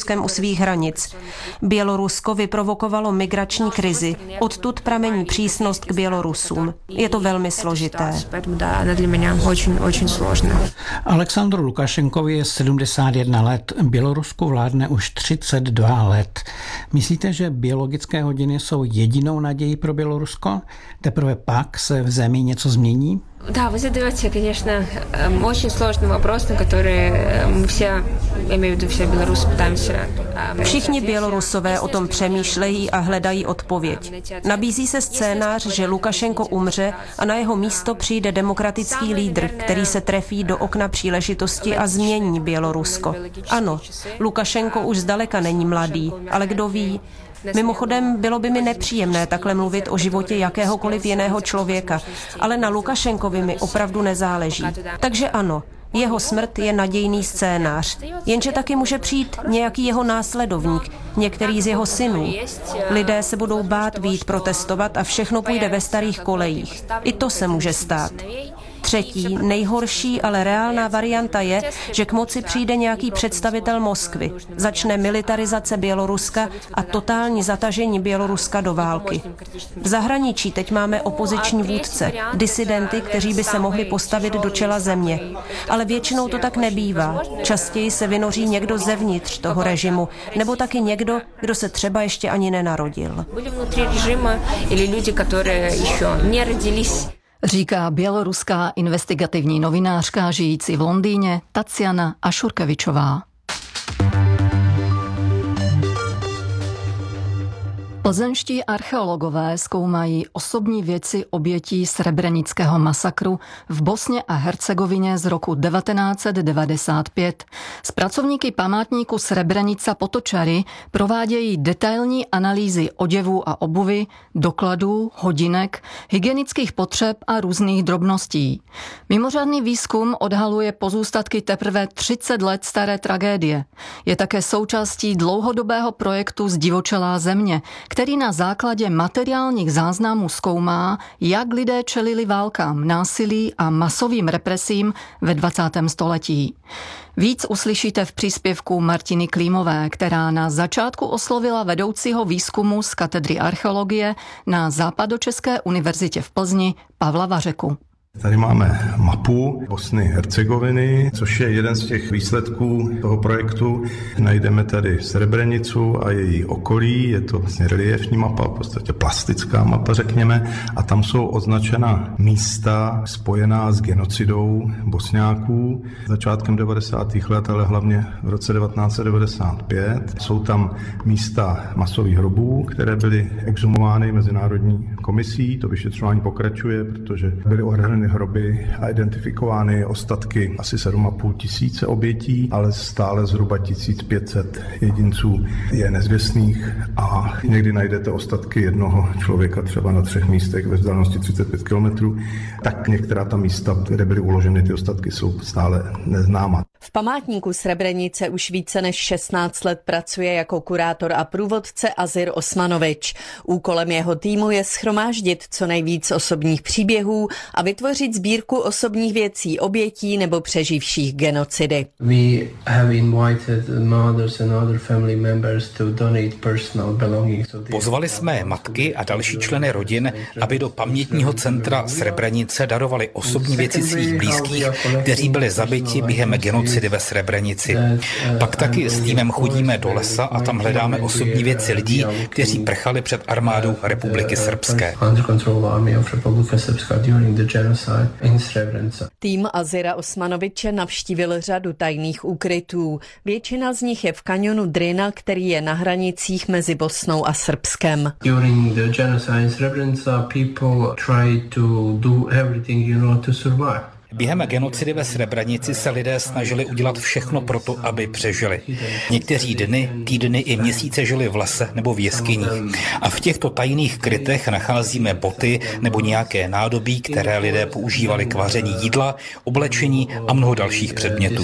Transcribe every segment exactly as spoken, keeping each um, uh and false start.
Běloruskem u svých hranic. Bělorusko vyprovokovalo migrační krizi. Odtud pramení přísnost k Bělorusům. Je to velmi složité. Alexandru Lukašenkovi je sedmdesát jedna let. Bělorusku vládne už třicet dva let. Myslíte, že biologické hodiny jsou jedinou nadějí pro Bělorusko? Teprve pak se v zemi něco změní? Да, вы задаете, конечно, очень сложный вопрос, на который мы все, я имею в виду все белорусы, пытаемся. Všichni Bělorusové o tom přemýšlejí a hledají odpověď. Nabízí se scénář, že Lukašenko umře a na jeho místo přijde demokratický lídr, který se trefí do okna příležitosti a změní Bělorusko. Ano, Lukašenko už zdaleka není mladý, ale kdo ví. Mimochodem, bylo by mi nepříjemné takhle mluvit o životě jakéhokoliv jiného člověka, ale na Lukašenkovi mi opravdu nezáleží. Takže ano, jeho smrt je nadějný scénář, jenže taky může přijít nějaký jeho následovník, některý z jeho synů. Lidé se budou bát vyjít protestovat a všechno půjde ve starých kolejích. I to se může stát. Třetí, nejhorší, ale reálná varianta je, že k moci přijde nějaký představitel Moskvy, začne militarizace Běloruska a totální zatažení Běloruska do války. V zahraničí teď máme opoziční vůdce, disidenty, kteří by se mohli postavit do čela země. Ale většinou to tak nebývá. Častěji se vynoří někdo zevnitř toho režimu, nebo taky někdo, kdo se třeba ještě ani nenarodil. Říká běloruská investigativní novinářka žijící v Londýně Tatiana Ašurkevičová. Plzeňští archeologové zkoumají osobní věci obětí srebrenického masakru v Bosně a Hercegovině z roku devatenáct set devadesát pět. S pracovníky památníku Srebrenica Potočary provádějí detailní analýzy oděvů a obuvy, dokladů, hodinek, hygienických potřeb a různých drobností. Mimořádný výzkum odhaluje pozůstatky teprve třicet let staré tragédie. Je také součástí dlouhodobého projektu Zdivočelá země, který na základě materiálních záznamů zkoumá, jak lidé čelili válkám, násilí a masovým represím ve dvacátém století. Víc uslyšíte v příspěvku Martiny Klímové, která na začátku oslovila vedoucího výzkumu z katedry archeologie na Západočeské univerzitě v Plzni Pavla Vařeku. Tady máme mapu Bosny Hercegoviny, což je jeden z těch výsledků toho projektu. Najdeme tady Srebrenicu a její okolí, je to vlastně reliefní mapa, v podstatě plastická mapa, řekněme, a tam jsou označena místa spojená s genocidou Bosňáků začátkem devadesátých let, ale hlavně v roce devatenáct set devadesát pět. Jsou tam místa masových hrobů, které byly exhumovány Mezinárodní komisí, to vyšetřování pokračuje, protože byly odhaleny hroby a identifikovány ostatky asi sedm a půl tisíce obětí, ale stále zhruba tisíc pět set jedinců je nezvěstných a někdy najdete ostatky jednoho člověka třeba na třech místech ve vzdálenosti třicet pět kilometrů, tak některá ta místa, kde byly uloženy ty ostatky, jsou stále neznámá. V památníku Srebrenice už více než šestnáct let pracuje jako kurátor a průvodce Azir Osmanovič. Úkolem jeho týmu je shromáždit co nejvíc osobních příběhů a vytvořit sbírku osobních věcí obětí nebo přeživších genocidy. We have invited mothers and other family members to donate personal belongings. Pozvali jsme matky a další členy rodin, aby do pamětního centra Srebrenice darovali osobní věci svých blízkých, kteří byli zabiti během genocidy ve Srebrenici. Pak taky s týmem chodíme do lesa a tam hledáme osobní věci lidí, kteří prchali před armádou Republiky Srbské. Tým Azira Osmanoviče navštívil řadu tajných úkrytů. Většina z nich je v kanionu Drina, který je na hranicích mezi Bosnou a Srbskem. During the genocide in Srebrenica, people try to do everything, you know, to survive. Během genocidy ve Srebrenici se lidé snažili udělat všechno pro to, aby přežili. Někteří dny, týdny i měsíce žili v lese nebo v jeskyních. A v těchto tajných krytech nacházíme boty nebo nějaké nádobí, které lidé používali k vaření jídla, oblečení a mnoho dalších předmětů.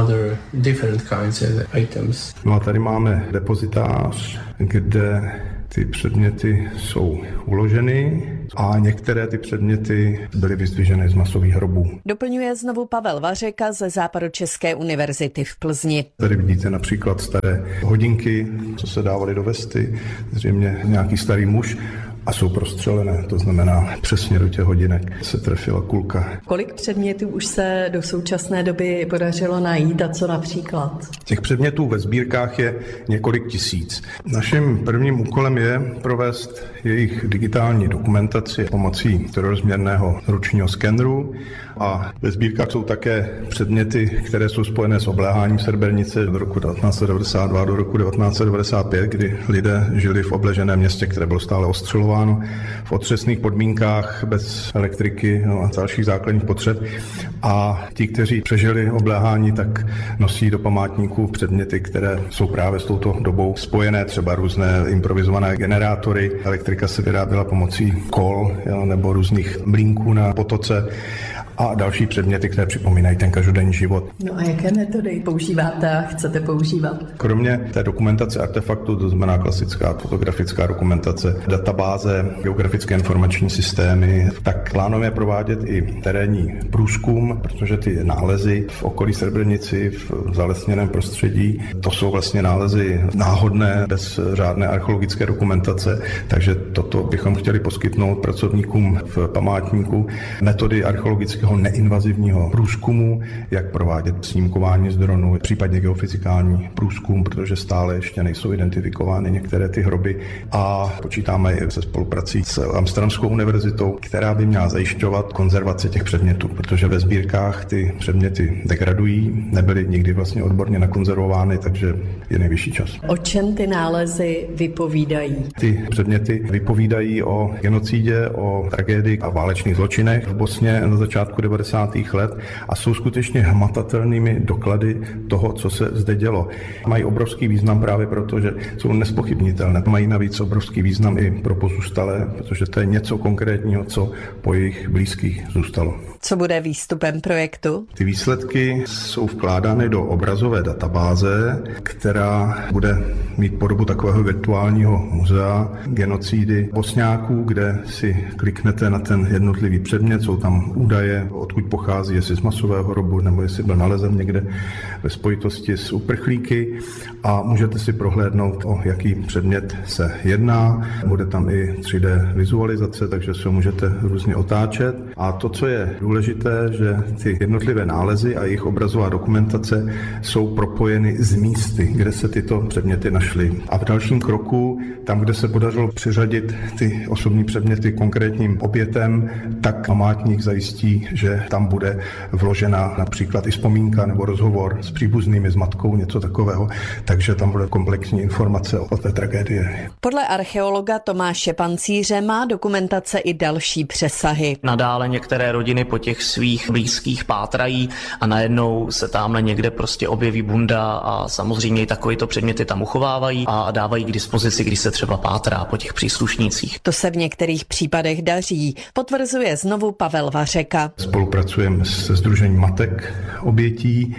No a tady máme depozitář, kde Ty předměty jsou uloženy a některé ty předměty byly vyzdviženy z masových hrobů. Doplňuje znovu Pavel Vařeka ze Západočeské univerzity v Plzni. Tady vidíte například staré hodinky, co se dávaly do vesty, zřejmě nějaký starý muž, a jsou prostřelené, to znamená přesně do těch hodinek se trefila kulka. Kolik předmětů už se do současné doby podařilo najít a co například? Těch předmětů ve sbírkách je několik tisíc. Naším prvním úkolem je provést jejich digitální dokumentaci pomocí trojrozměrného ručního skeneru a ve sbírkách jsou také předměty, které jsou spojené s obléháním Srebrenice od roku devatenáct set devadesát dva do roku devatenáct set devadesát pět, kdy lidé žili v obleženém městě, které bylo stále ostřelováno v otřesných podmínkách bez elektriky no a dalších základních potřeb. A ti, kteří přežili obléhání, tak nosí do památníků předměty, které jsou právě s touto dobou spojené, třeba různé improvizované generátory. Elektrika se vyráběla pomocí kol jo, nebo různých mlýnků na potoce a další předměty, které připomínají ten každodenní život. No a jaké metody používáte a chcete používat? Kromě té dokumentace artefaktu, to znamená klasická fotografická dokumentace, databáze, geografické informační systémy, tak plánujeme provádět i terénní průzkum, protože ty nálezy v okolí Srebrenici, v zalesněném prostředí, to jsou vlastně nálezy náhodné, bez řádné archeologické dokumentace, takže toto bychom chtěli poskytnout pracovníkům v památníku metody archeologického neinvazivního průzkumu, jak provádět snímkování z dronu, případně geofyzikální průzkum, protože stále ještě nejsou identifikovány některé ty hroby a počítáme i se spoluprací s Amsterdamskou univerzitou, která by měla zajišťovat konzervaci těch předmětů, protože ve sbírkách ty předměty degradují, nebyly nikdy vlastně odborně nakonzervovány, takže je nejvyšší čas. O čem ty nálezy vypovídají? Ty předměty vypovídají o genocídě, o tragédii a válečných zločinech v Bosně na začátku devadesátých let a jsou skutečně hmatatelnými doklady toho, co se zde dělo. Mají obrovský význam právě proto, že jsou nespochybnitelné. Mají navíc obrovský význam i pro pozůstalé, protože to je něco konkrétního, co po jejich blízkých zůstalo. Co bude výstupem projektu? Ty výsledky jsou vkládány do obrazové databáze, která bude mít podobu takového virtuálního muzea genocidy Bosňáků, kde si kliknete na ten jednotlivý předmět, jsou tam údaje, odkud pochází, jestli z masového hrobu, nebo jestli byl nalezen někde ve spojitosti s uprchlíky a můžete si prohlédnout, o jaký předmět se jedná. Bude tam i tři dé vizualizace, takže se můžete různě otáčet. A to, co je důležité, že ty jednotlivé nálezy a jejich obrazová dokumentace jsou propojeny z místy, kde se tyto předměty našly. A v dalším kroku, tam, kde se podařilo přiřadit ty osobní předměty konkrétním obětem, tak památník zajistí, že tam bude vložena například i vzpomínka nebo rozhovor s příbuznými, s matkou, něco takového, takže tam bude komplexní informace o té tragédii. Podle archeologa Tomáše Pancíře má dokumentace i další přesahy. Nadále některé rodiny po těch svých blízkých pátrají a najednou se tamhle někde prostě objeví bunda a samozřejmě i takovýto předměty tam uchovávají a dávají k dispozici, když se třeba pátrá po těch příslušnících. To se v některých případech daří, potvrzuje znovu Pavel Vařeka. Spolupracujeme se Sdružením matek obětí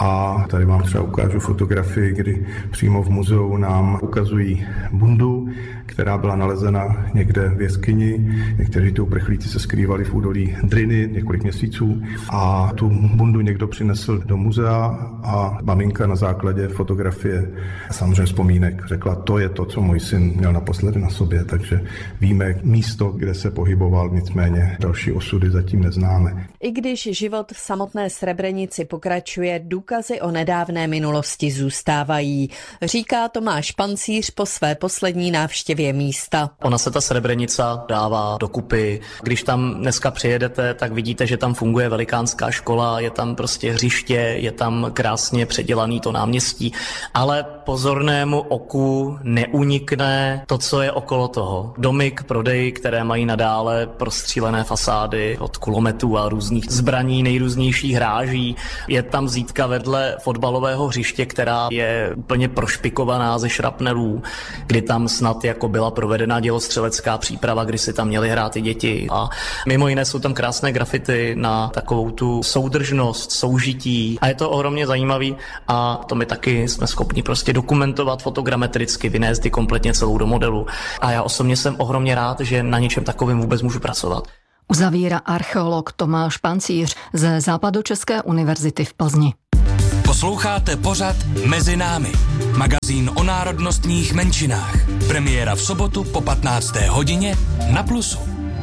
a tady vám třeba ukážu fotografii, kdy přímo v muzeu nám ukazují bundu, která byla nalezena někde v jeskyni. Někteří ty uprchlíci se skrývali v údolí Dryny několik měsíců a tu bundu někdo přinesl do muzea a maminka na základě fotografie a samozřejmě vzpomínek řekla, to je to, co můj syn měl naposledy na sobě, takže víme místo, kde se pohyboval, nicméně další osudy zatím neznáme. I když život v samotné Srebrenici pokračuje, důkazy o nedávné minulosti zůstávají, říká Tomáš Pancíř po své poslední návštěvě místa. Ona se ta Srebrenica dává dokupy. Když tam dneska přijedete, tak vidíte, že tam funguje velikánská škola, je tam prostě hřiště, je tam krásně předělaný to náměstí, ale pozornému oku neunikne to, co je okolo toho. Domy k prodeji, které mají nadále prostřílené fasády od kulometů a různých zbraní, nejrůznějších hráží. Je tam zídka ve vedle fotbalového hřiště, která je úplně prošpikovaná ze šrapnelů, kdy tam snad jako byla provedena dělostřelecká příprava, kdy si tam měli hrát i děti. A mimo jiné jsou tam krásné grafity na takovou tu soudržnost, soužití. A je to ohromně zajímavý a to my taky jsme schopni prostě dokumentovat fotogrametricky, vynést i kompletně celou do modelu. A já osobně jsem ohromně rád, že na něčem takovým vůbec můžu pracovat. Uzavírá archeolog Tomáš Pancíř ze Západočeské univerzity v Plzni. Posloucháte pořad Mezi námi, magazín o národnostních menšinách. Premiéra v sobotu po patnácté hodině na Plusu.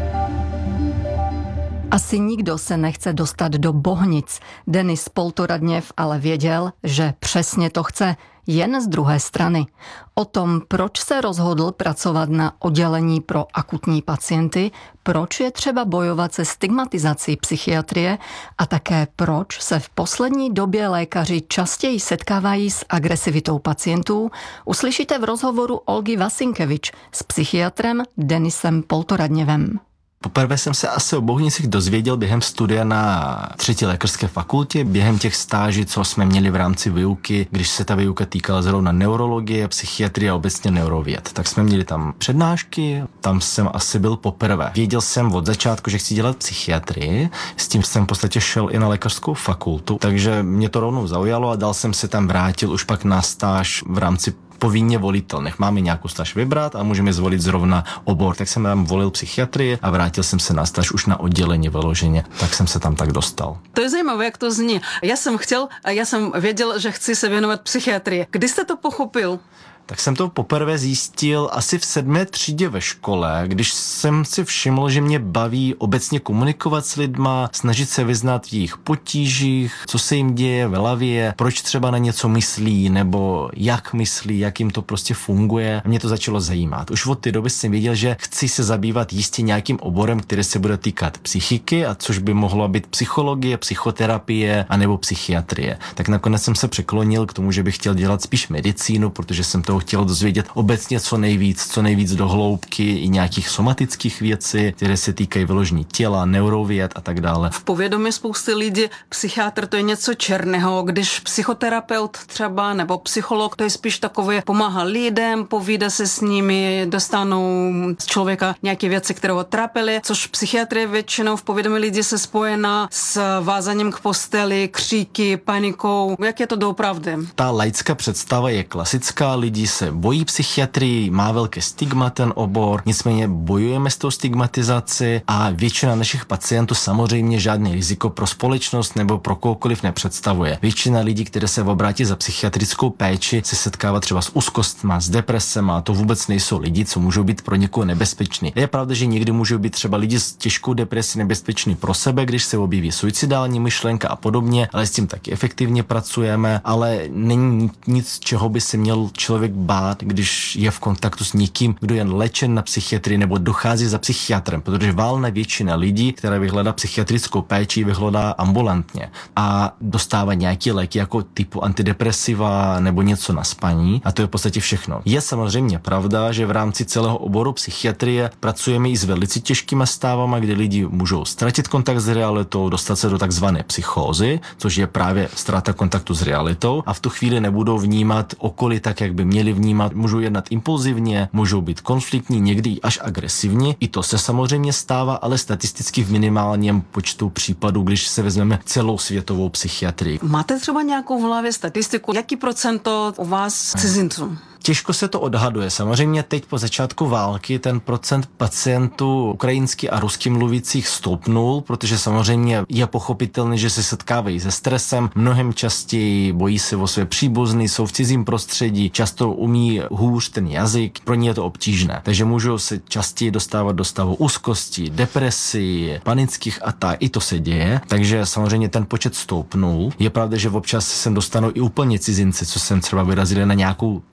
Asi nikdo se nechce dostat do Bohnic. Denis Poltoradněv ale věděl, že přesně to chce, jen z druhé strany. O tom, proč se rozhodl pracovat na oddělení pro akutní pacienty, proč je třeba bojovat se stigmatizací psychiatrie a také proč se v poslední době lékaři častěji setkávají s agresivitou pacientů, uslyšíte v rozhovoru Olgy Vasinkevič s psychiatrem Denisem Poltoradněvem. Poprvé jsem se asi o Bohnicích dozvěděl během studia na třetí lékařské fakultě, během těch stáží, co jsme měli v rámci výuky, když se ta výuka týkala zrovna neurologie, psychiatrie a obecně neurověd. Tak jsme měli tam přednášky, tam jsem asi byl poprvé. Věděl jsem od začátku, že chci dělat psychiatrii, s tím jsem v podstatě šel i na lékařskou fakultu, takže mě to rovnou zaujalo a dal jsem se tam vrátil už pak na stáž v rámci povinně volitelných. Máme nějakou stáž vybrat a můžeme zvolit zrovna obor. Tak jsem tam volil psychiatrii a vrátil jsem se na stáž už na oddělení vyloženě. Tak jsem se tam tak dostal. To je zajímavé, jak to zní. Já jsem chtěl, já jsem věděl, že chci se věnovat psychiatrii. Kdy jste to pochopil? Tak jsem to poprvé zjistil asi v sedmé třídě ve škole, když jsem si všiml, že mě baví obecně komunikovat s lidma, snažit se vyznat v jejich potížích, co se jim děje v hlavě, proč třeba na něco myslí, nebo jak myslí, jak jim to prostě funguje. A mě to začalo zajímat. Už od té doby jsem věděl, že chci se zabývat jistě nějakým oborem, který se bude týkat psychiky, a což by mohlo být psychologie, psychoterapie a nebo psychiatrie. Tak nakonec jsem se překlonil k tomu, že bych chtěl dělat spíš medicínu, protože jsem to chtěl dozvědět obecně co nejvíc, co nejvíc do hloubky i nějakých somatických věcí, které se týkají vyložení těla, neurověd a tak dále. V povědomí spousty lidí psychiatr to je něco černého, když psychoterapeut třeba nebo psycholog to je spíš takové pomáhá lidem, povídá se s nimi, dostanou z člověka nějaké věci, které ho trápily, což psychiatrie většinou v povědomí lidí se spojená s vázaním k posteli, kříky, panikou. Jak je to doopravdy? Ta laická představa je klasická, lidi se bojí psychiatrii, má velké stigma ten obor, nicméně bojujeme s tou stigmatizací a většina našich pacientů samozřejmě žádný riziko pro společnost nebo pro kohokoliv nepředstavuje. Většina lidí, které se obrátí za psychiatrickou péči, se setkává třeba s úzkostma, s depresema, to vůbec nejsou lidi, co můžou být pro někoho nebezpeční. Je pravda, že někdy můžou být třeba lidi s těžkou depresí nebezpeční pro sebe, když se objeví suicidální myšlenka a podobně, ale s tím taky efektivně pracujeme, ale není nic, čeho by se měl člověk bát, když je v kontaktu s někým, kdo je léčen na psychiatrii nebo dochází za psychiatrem, protože valná většina lidí, která vyhledá psychiatrickou péči, vyhledá ambulantně a dostává nějaké léky jako typu antidepresiva nebo něco na spaní a to je v podstatě všechno. Je samozřejmě pravda, že v rámci celého oboru psychiatrie pracujeme i s velice těžkými stavama, kde lidi můžou ztratit kontakt s realitou, dostat se do takzvané psychózy, což je právě ztráta kontaktu s realitou a v tu chvíli nebudou vnímat okolí tak, jak by měli vnímat, můžou jednat impulzivně, můžou být konfliktní, někdy až agresivní. I to se samozřejmě stává, ale statisticky v minimálním počtu případů, když se vezmeme celou světovou psychiatrii. Máte třeba nějakou v hlavě statistiku, jaký procento u vás cizinců? Těžko se to odhaduje. Samozřejmě teď po začátku války ten procent pacientů ukrajinsky a rusky mluvících stoupnul, protože samozřejmě je pochopitelné, že se setkávají se stresem, mnohem častěji bojí se o své příbuzný, jsou v cizím prostředí, často umí hůř ten jazyk, pro ně je to obtížné. Takže můžou se častěji dostávat do stavu úzkosti, depresí, panických atak, i to se děje. Takže samozřejmě ten počet stoupnul. Je pravda, že občas sem dostanou i úplně cizinci, co sem třeba vyrazili na nějakou cestu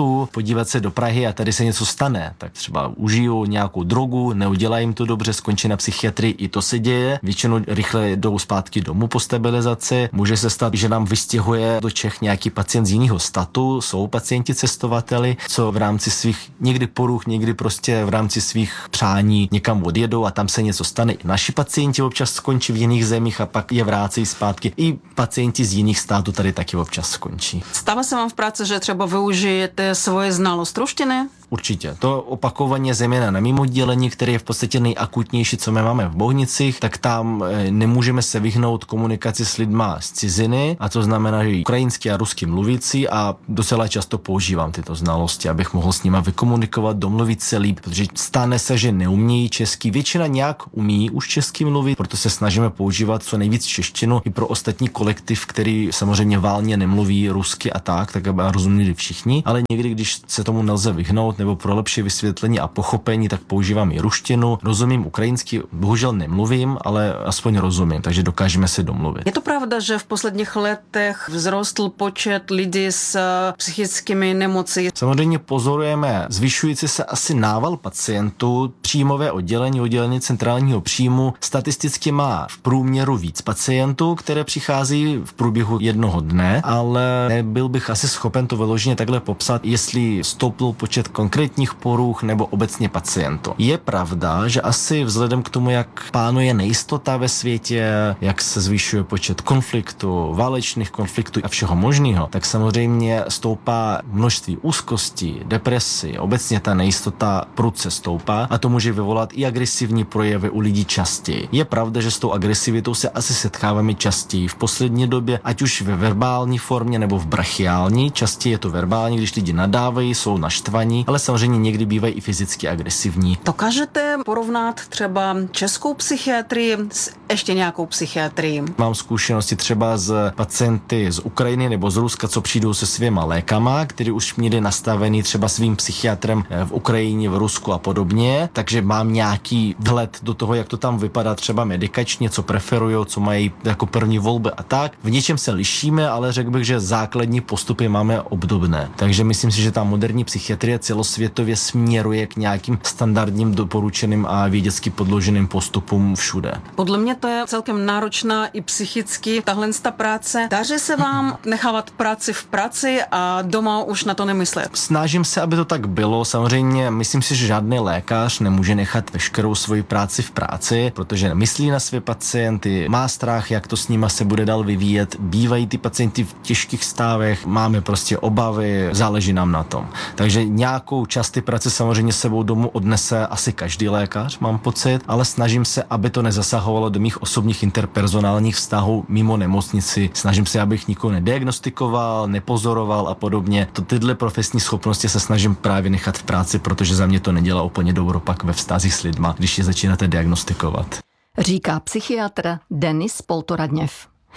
cestu, podívat se do Prahy a tady se něco stane. Tak třeba užijou nějakou drogu, neudělají jim to dobře, skončí na psychiatrii, i to se děje. Většinou rychle jdou zpátky domů po stabilizaci. Může se stát, že nám vystěhuje do Čech nějaký pacient z jiného statu. Jsou pacienti cestovateli, co v rámci svých někdy poruch, někdy prostě v rámci svých přání někam odjedou a tam se něco stane. Naši pacienti občas skončí v jiných zemích a pak je vrácejí zpátky. I pacienti z jiných států tady taky občas skončí. Stává se vám v práci, že třeba využijete svoje znalost ruštiny? Určitě. To opakovaně zejména na mým oddělení, které je v podstatě nejakutnější, co my máme v Bohnicích, tak tam nemůžeme se vyhnout komunikaci s lidma z ciziny, a to znamená, že ukrajinsky a rusky mluvící, a docela často používám tyto znalosti, abych mohl s nima vykomunikovat, domluvit se líp, protože stane se, že neumějí česky. Většina nějak umí už česky mluvit, proto se snažíme používat co nejvíc češtinu i pro ostatní kolektiv, který samozřejmě válně nemluví rusky a tak, tak aby rozuměli všichni, ale někdy, když se tomu nelze vyhnout, nebo pro lepší vysvětlení a pochopení, tak používám i ruštinu. Rozumím ukrajinsky, bohužel nemluvím, ale aspoň rozumím, takže dokážeme se domluvit. Je to pravda, že v posledních letech vzrostl počet lidí s psychickými nemoci? Samozřejmě pozorujeme zvyšující se asi nával pacientů. Příjmové oddělení, oddělení centrálního příjmu statisticky má v průměru víc pacientů, které přichází v průběhu jednoho dne, ale nebyl bych asi schopen to vyloženě takhle popsat, jestli stoupl počet konkrétních poruch nebo obecně pacientů. Je pravda, že asi vzhledem k tomu, jak pánuje nejistota ve světě, jak se zvyšuje počet konfliktů, válečných konfliktů a všeho možného, tak samozřejmě stoupá množství úzkosti, depresí, obecně ta nejistota prudce stoupá a to může vyvolat i agresivní projevy u lidí častěji. Je pravda, že s tou agresivitou se asi setkáváme častěji v poslední době, ať už ve verbální formě nebo v brachiální. Častěji je to verbální, když lidi nadávají, jsou naštvaní, ale samozřejmě někdy bývají i fyzicky agresivní. Dokážete porovnat třeba českou psychiatrii s ještě nějakou psychiatrií? Mám zkušenosti třeba z pacienty z Ukrajiny nebo z Ruska, co přijdou se svýma lékama, který už měli nastavený třeba svým psychiatrem v Ukrajině, v Rusku a podobně, takže mám nějaký vhled do toho, jak to tam vypadá třeba medikačně, co preferujou, co mají jako první volby a tak. V něčem se lišíme, ale řekl bych, že základní postupy máme obdobné. Takže myslím si, že ta moderní psychiatrie celosvětově směruje k nějakým standardním doporučeným a vědecky podloženým postupům všude. Podle mě to je celkem náročná i psychicky tahle práce. Daří se vám nechávat práci v práci a doma už na to nemyslet? Snažím se, aby to tak bylo. Samozřejmě myslím si, že žádný lékař nemůže nechat veškerou svoji práci v práci, protože myslí na své pacienty, má strach, jak to s nima se bude dál vyvíjet. Bývají ty pacienti v těžkých stavech, máme prostě obavy, záleží nám na tom. Takže nějakou část ty práce samozřejmě sebou domů odnese asi každý lékař, mám pocit, ale snažím se, aby to nezasahovalo do mých osobních interpersonálních vztahů mimo nemocnici. Snažím se, abych nikoho nediagnostikoval, nepozoroval a podobně. To tyhle profesní schopnosti se snažím právě nechat v práci, protože za mě to nedělá úplně dobro pak ve vztazích s lidma, když je začínáte diagnostikovat. Říká psychiatr Denis Poltoradněv.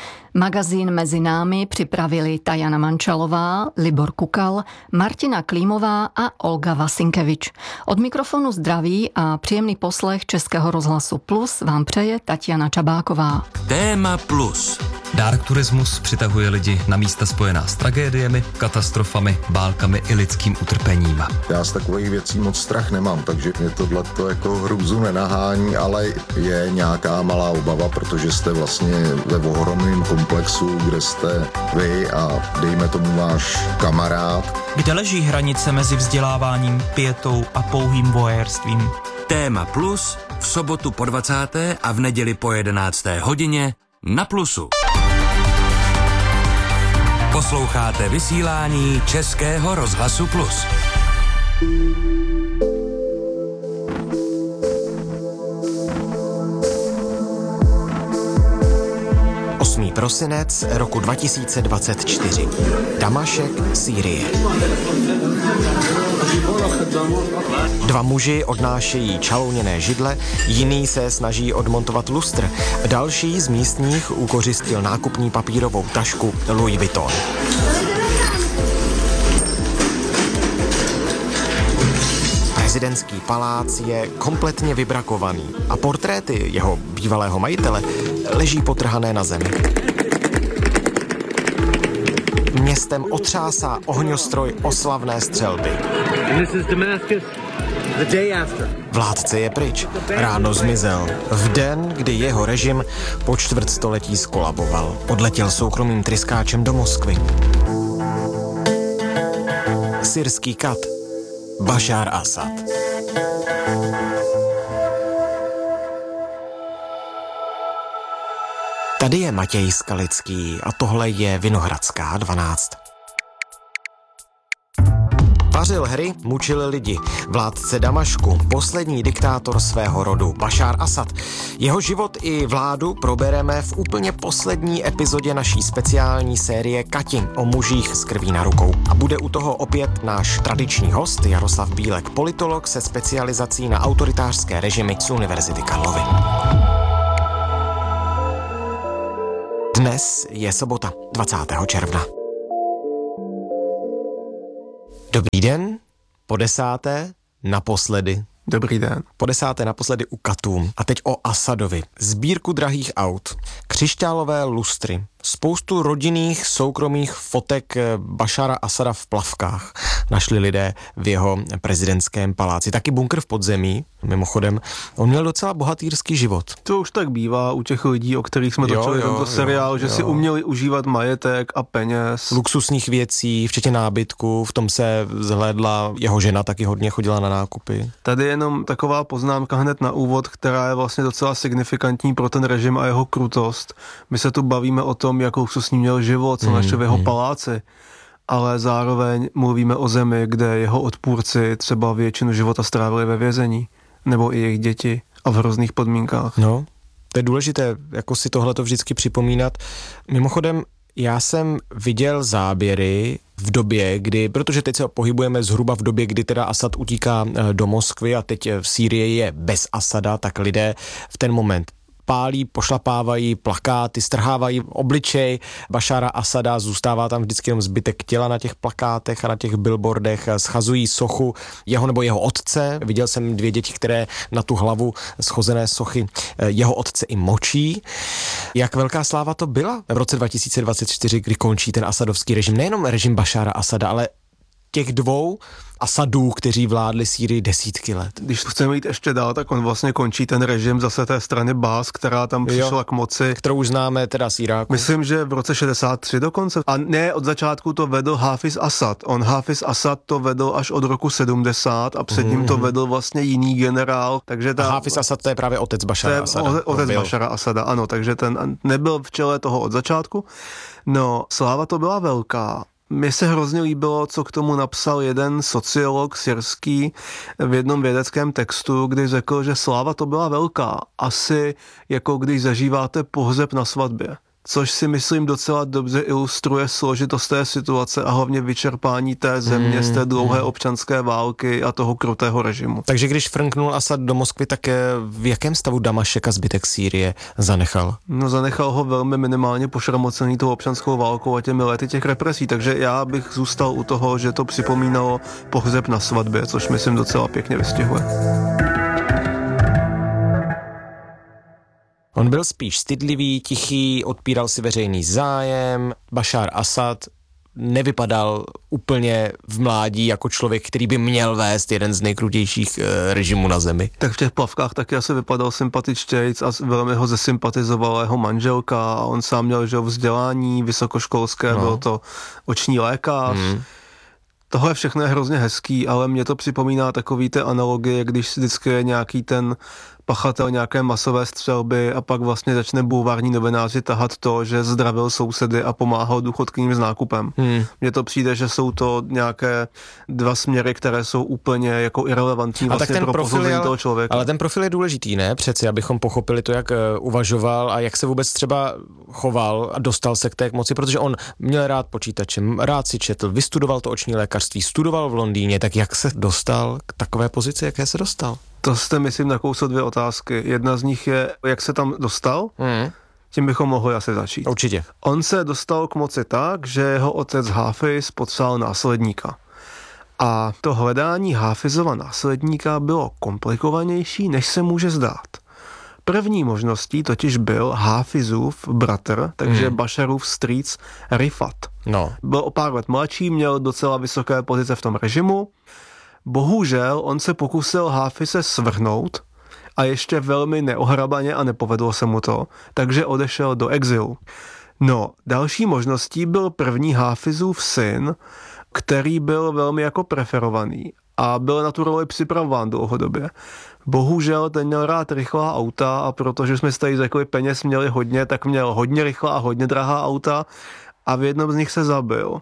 Magazín Mezi námi připravili Tajana Mančalová, Libor Kukal, Martina Klímová a Olga Vasinkevič. Od mikrofonu zdraví a příjemný poslech Českého rozhlasu Plus vám přeje Tatiana Čabáková. Téma Plus. Dark turismus přitahuje lidi na místa spojená s tragédiemi, katastrofami, válkami i lidským utrpením. Já z takových věcí moc strach nemám, takže mě tohleto jako hrůzu nenahání, ale je nějaká malá obava, protože jste vlastně ve ohromném komplexu, kde jste vy a dejme tomu váš kamarád. Kde leží hranice mezi vzděláváním, pietou a pouhým voyeurstvím? Téma Plus v sobotu po dvacáté a v neděli po jedenácté hodině na Plusu. Posloucháte vysílání Českého rozhlasu Plus. osmý prosinec roku dva tisíce dvacet čtyři. Damašek, Sýrie. Dva muži odnášejí čalouněné židle, jiný se snaží odmontovat lustr, další z místních ukořistil nákupní papírovou tašku Louis Vuitton. Prezidentský palác je kompletně vybrakovaný a portréty jeho bývalého majitele leží potrhané na zemi. Městem otřásá ohňostroj oslavné střelby. Vládce je pryč. Ráno zmizel. V den, kdy jeho režim po čtvrtstoletí skolaboval. Odletěl soukromým tryskáčem do Moskvy. Syrský kat. Bašár Asad. Tady je Matěj Skalický a tohle je Vinohradská dvanáct. Pařil hry, mučil lidi. Vládce Damašku, poslední diktátor svého rodu, Bašár Asad. Jeho život i vládu probereme v úplně poslední epizodě naší speciální série Kati o mužích s krví na rukou. A bude u toho opět náš tradiční host Jaroslav Bílek, politolog se specializací na autoritářské režimy z Univerzity Karlovy. Dnes je sobota, dvacátého června. Dobrý den, po desáté, naposledy. Dobrý den. Po desáté naposledy u Katů. A teď o Asadovi. Sbírku drahých aut, křišťálové lustry, spoustu rodinných soukromých fotek Bašára Asada v plavkách našli lidé v jeho prezidentském paláci. Taky bunkr v podzemí, mimochodem. On měl docela bohatýrský život. To už tak bývá u těch lidí, o kterých jsme točili tento seriál, jo, že jo. si uměli užívat majetek a peněz. Luxusních věcí, včetně nábytku, v tom se zhlédla jeho žena, taky hodně chodila na nákupy. Tady je jenom taková poznámka hned na úvod, která je vlastně docela signifikantní pro ten režim a jeho krutost. My se tu bavíme o tom, jak luxusní měl život, co hmm, našel v jeho hmm. paláci, ale zároveň mluvíme o zemi, kde jeho odpůrci třeba většinu života strávili ve vězení, nebo i jejich děti a v hrozných podmínkách. No, to je důležité, jako si tohleto vždycky připomínat. Mimochodem, já jsem viděl záběry v době, kdy, protože teď se pohybujeme zhruba v době, kdy teda Asad utíká do Moskvy a teď v Sýrii je bez Asada, tak lidé v ten moment pálí, pošlapávají plakáty, strhávají obličej Bašára Asada, zůstává tam vždycky jenom zbytek těla na těch plakátech a na těch billboardech, schazují sochu jeho nebo jeho otce. Viděl jsem dvě děti, které na tu hlavu schozené sochy jeho otce i močí. Jak velká sláva to byla v roce dva tisíce dvacet čtyři, kdy končí ten asadovský režim, nejenom režim Bašára Asada, ale těch dvou Asadů, kteří vládli Sýrii desítky let. Když chceme jít ještě dál, tak on vlastně končí ten režim zase té strany Bás, která tam přišla jo, k moci. Kterou už známe teda z Iráku. Myslím, že v roce šedesát tři dokonce. A ne, od začátku to vedl Hafiz Asad. On Hafiz Asad to vedl až od roku sedmdesát a před ním to vedl vlastně jiný generál. Takže ta, a Hafiz Asad to je právě otec Bašára Asada. Otec Bašára Asada, ano, takže ten nebyl v čele toho od začátku. No, sláva to byla velká. Mně se hrozně líbilo, co k tomu napsal jeden sociolog syrský v jednom vědeckém textu, kdy řekl, že sláva to byla velká. Asi jako když zažíváte pohřeb na svatbě. Což si myslím docela dobře ilustruje složitost té situace a hlavně vyčerpání té země hmm, z té dlouhé občanské války a toho krutého režimu. Takže když frnknul Asad do Moskvy, tak v jakém stavu Damašek a zbytek Sýrie zanechal? No zanechal ho velmi minimálně pošramocený tou občanskou válkou a těmi lety těch represí, takže já bych zůstal u toho, že to připomínalo pohřeb na svatbě, což myslím docela pěkně vystihuje. On byl spíš stydlivý, tichý, odpíral si veřejný zájem. Bašár Asad nevypadal úplně v mládí jako člověk, který by měl vést jeden z nejkrutějších e, režimů na zemi. Tak v těch plavkách taky asi vypadal sympatičtějc a velmi ho zesympatizovala jeho manželka a on sám měl že vzdělání vysokoškolské, no. Byl to oční lékař. Hmm. Tohle všechno je hrozně hezký, ale mě to připomíná takový ty analogie, když vždycky je nějaký ten pachatel nějaké masové střelby a pak vlastně začne bulvární novináři tahat to, že zdravil sousedy a pomáhal důchodkyním s nákupem. Hmm. Mně to přijde, že jsou to nějaké dva směry, které jsou úplně jako irelevantní vlastně pro posouzení toho člověka. Ale ten profil je důležitý, ne? Přeci, abychom pochopili to, jak uh, uvažoval a jak se vůbec třeba choval a dostal se k té moci, protože on měl rád počítače, rád si četl, vystudoval to oční lékařství, studoval v Londýně, tak jak se dostal k takové pozici, jaké se dostal? To jste, myslím, nakousl dvě otázky. Jedna z nich je, jak se tam dostal, mm. tím bychom mohli asi začít. Určitě. On se dostal k moci tak, že jeho otec Hafiz potřeboval následníka. A to hledání Hafizova následníka bylo komplikovanější, než se může zdát. První možností totiž byl Háfizův bratr, takže hmm. Bašarův strýc Rifat. No. Byl o pár let mladší, měl docela vysoké pozice v tom režimu. Bohužel on se pokusil Háfize svrhnout a ještě velmi neohrabaně a nepovedlo se mu to, takže odešel do exilu. No, další možností byl první Háfizův syn, který byl velmi jako preferovaný a byl na tu roli připravován dlouhodobě. Bohužel ten měl rád rychlá auta a protože jsme si tady řekli, peněz měli hodně, tak měl hodně rychlá a hodně drahá auta a v jednom z nich se zabil.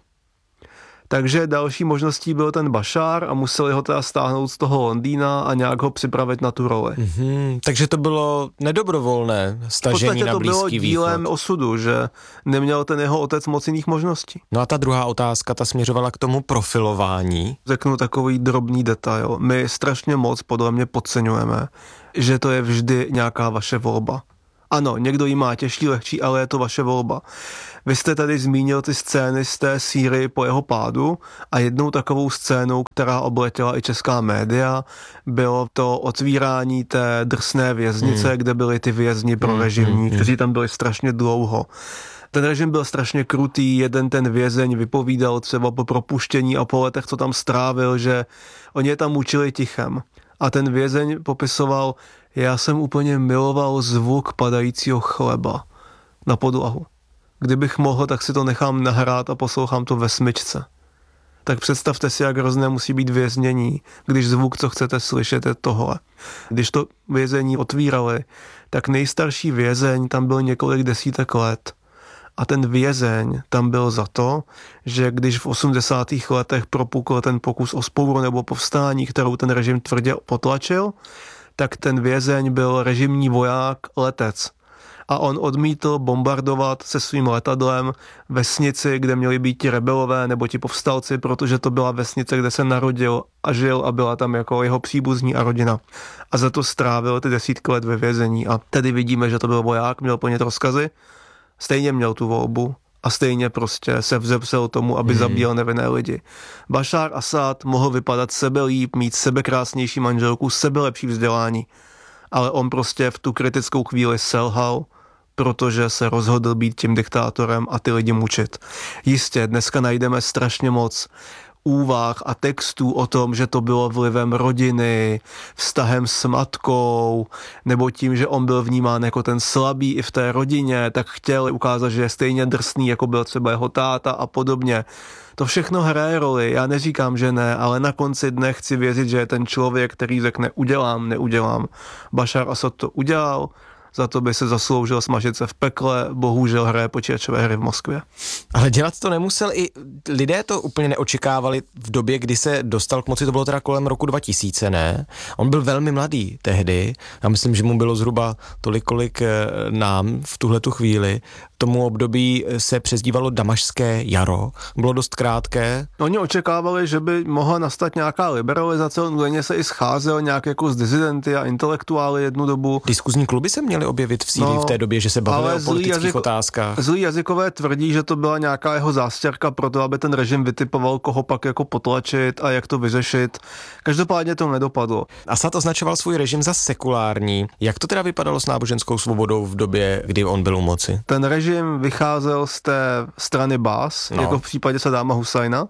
Takže další možností byl ten Bašár a museli ho teda stáhnout z toho Londýna a nějak ho připravit na tu roli. Mm-hmm, takže to bylo nedobrovolné stažení na Blízký východ. V podstatě to bylo dílem osudu, že neměl ten jeho otec moc jiných možností. No a ta druhá otázka, ta směřovala k tomu profilování. Řeknu takový drobný detail. My strašně moc podle mě podceňujeme, že to je vždy nějaká vaše volba. Ano, někdo jí má těžší, lehčí, ale je to vaše volba. Vy jste tady zmínil ty scény z té Sýrii po jeho pádu a jednou takovou scénou, která obletěla i česká média, bylo to otvírání té drsné věznice, hmm. kde byli ty vězni pro režimní, hmm. kteří tam byli strašně dlouho. Ten režim byl strašně krutý, jeden ten vězeň vypovídal třeba po propuštění a po letech, co tam strávil, že oni je tam mučili tichem. A ten vězeň popisoval, já jsem úplně miloval zvuk padajícího chleba na podlahu. Kdybych mohl, tak si to nechám nahrát a poslouchám to ve smyčce. Tak představte si, jak hrozné musí být věznění, když zvuk, co chcete slyšet, je tohle. Když to vězení otvírali, tak nejstarší vězeň tam byl několik desítek let. A ten vězeň tam byl za to, že když v osmdesátých letech propukl ten pokus o vzpouru nebo povstání, kterou ten režim tvrdě potlačil, tak ten vězeň byl režimní voják, letec. A on odmítl bombardovat se svým letadlem vesnici, kde měli být ti rebelové nebo ti povstalci, protože to byla vesnice, kde se narodil a žil a byla tam jako jeho příbuzní a rodina. A za to strávil ty desítky let ve vězení. A tedy vidíme, že to byl voják, měl plnit rozkazy, stejně měl tu volbu a stejně prostě se vzepřel tomu, aby hmm. zabíjel nevinné lidi. Bašár Asad mohl vypadat sebelíp, mít sebekrásnější manželku, sebelepší vzdělání, ale on prostě v tu kritickou chvíli selhal, protože se rozhodl být tím diktátorem a ty lidi mučit. Jistě, dneska najdeme strašně moc úvah a textů o tom, že to bylo vlivem rodiny, vztahem s matkou, nebo tím, že on byl vnímán jako ten slabý i v té rodině, tak chtěl ukázat, že je stejně drsný, jako byl třeba jeho táta a podobně. To všechno hraje roli, já neříkám, že ne, ale na konci dne chci věřit, že je ten člověk, který řekne udělám, neudělám. Bašár Asad to udělal, za to by se zasloužil smažit se v pekle, bohužel hraje počítačové hry v Moskvě. Ale dělat to nemusel i lidé to úplně neočekávali v době, kdy se dostal k moci, to bylo teda kolem roku dva tisíce, ne? On byl velmi mladý tehdy, já myslím, že mu bylo zhruba tolik, kolik nám v tuhletu chvíli. Tomu období se přezdívalo Damašské jaro, bylo dost krátké. Oni očekávali, že by mohla nastat nějaká liberalizace, on údajně se i scházel nějak jako s dizidenty a intelektuály jednu dobu. Diskuzní kluby se měly objevit v Sýrii no, v té době, že se bavili o politických jazyko, otázkách. Zlí jazykové tvrdí, že to byla nějaká jeho zástěrka pro to, aby ten režim vytipoval, koho pak jako potlačit a jak to vyřešit. Každopádně to nedopadlo. Asad označoval svůj režim za sekulární. Jak to teda vypadalo s náboženskou svobodou v době, kdy on byl u moci? Ten režim vycházel z té strany Bás, no. jako v případě Sadáma Husajna.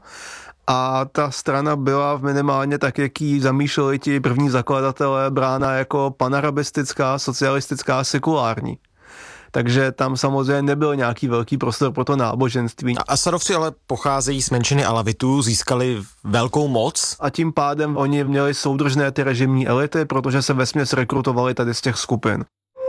A ta strana byla minimálně tak, jak ji zamýšleli ti první zakladatelé, brána jako panarabistická, socialistická, sekulární. Takže tam samozřejmě nebyl nějaký velký prostor pro to náboženství. A Asadovci ale pocházejí z menšiny Alavitů, získali velkou moc. A tím pádem oni měli soudržné ty režimní elity, protože se vesměs rekrutovali tady z těch skupin.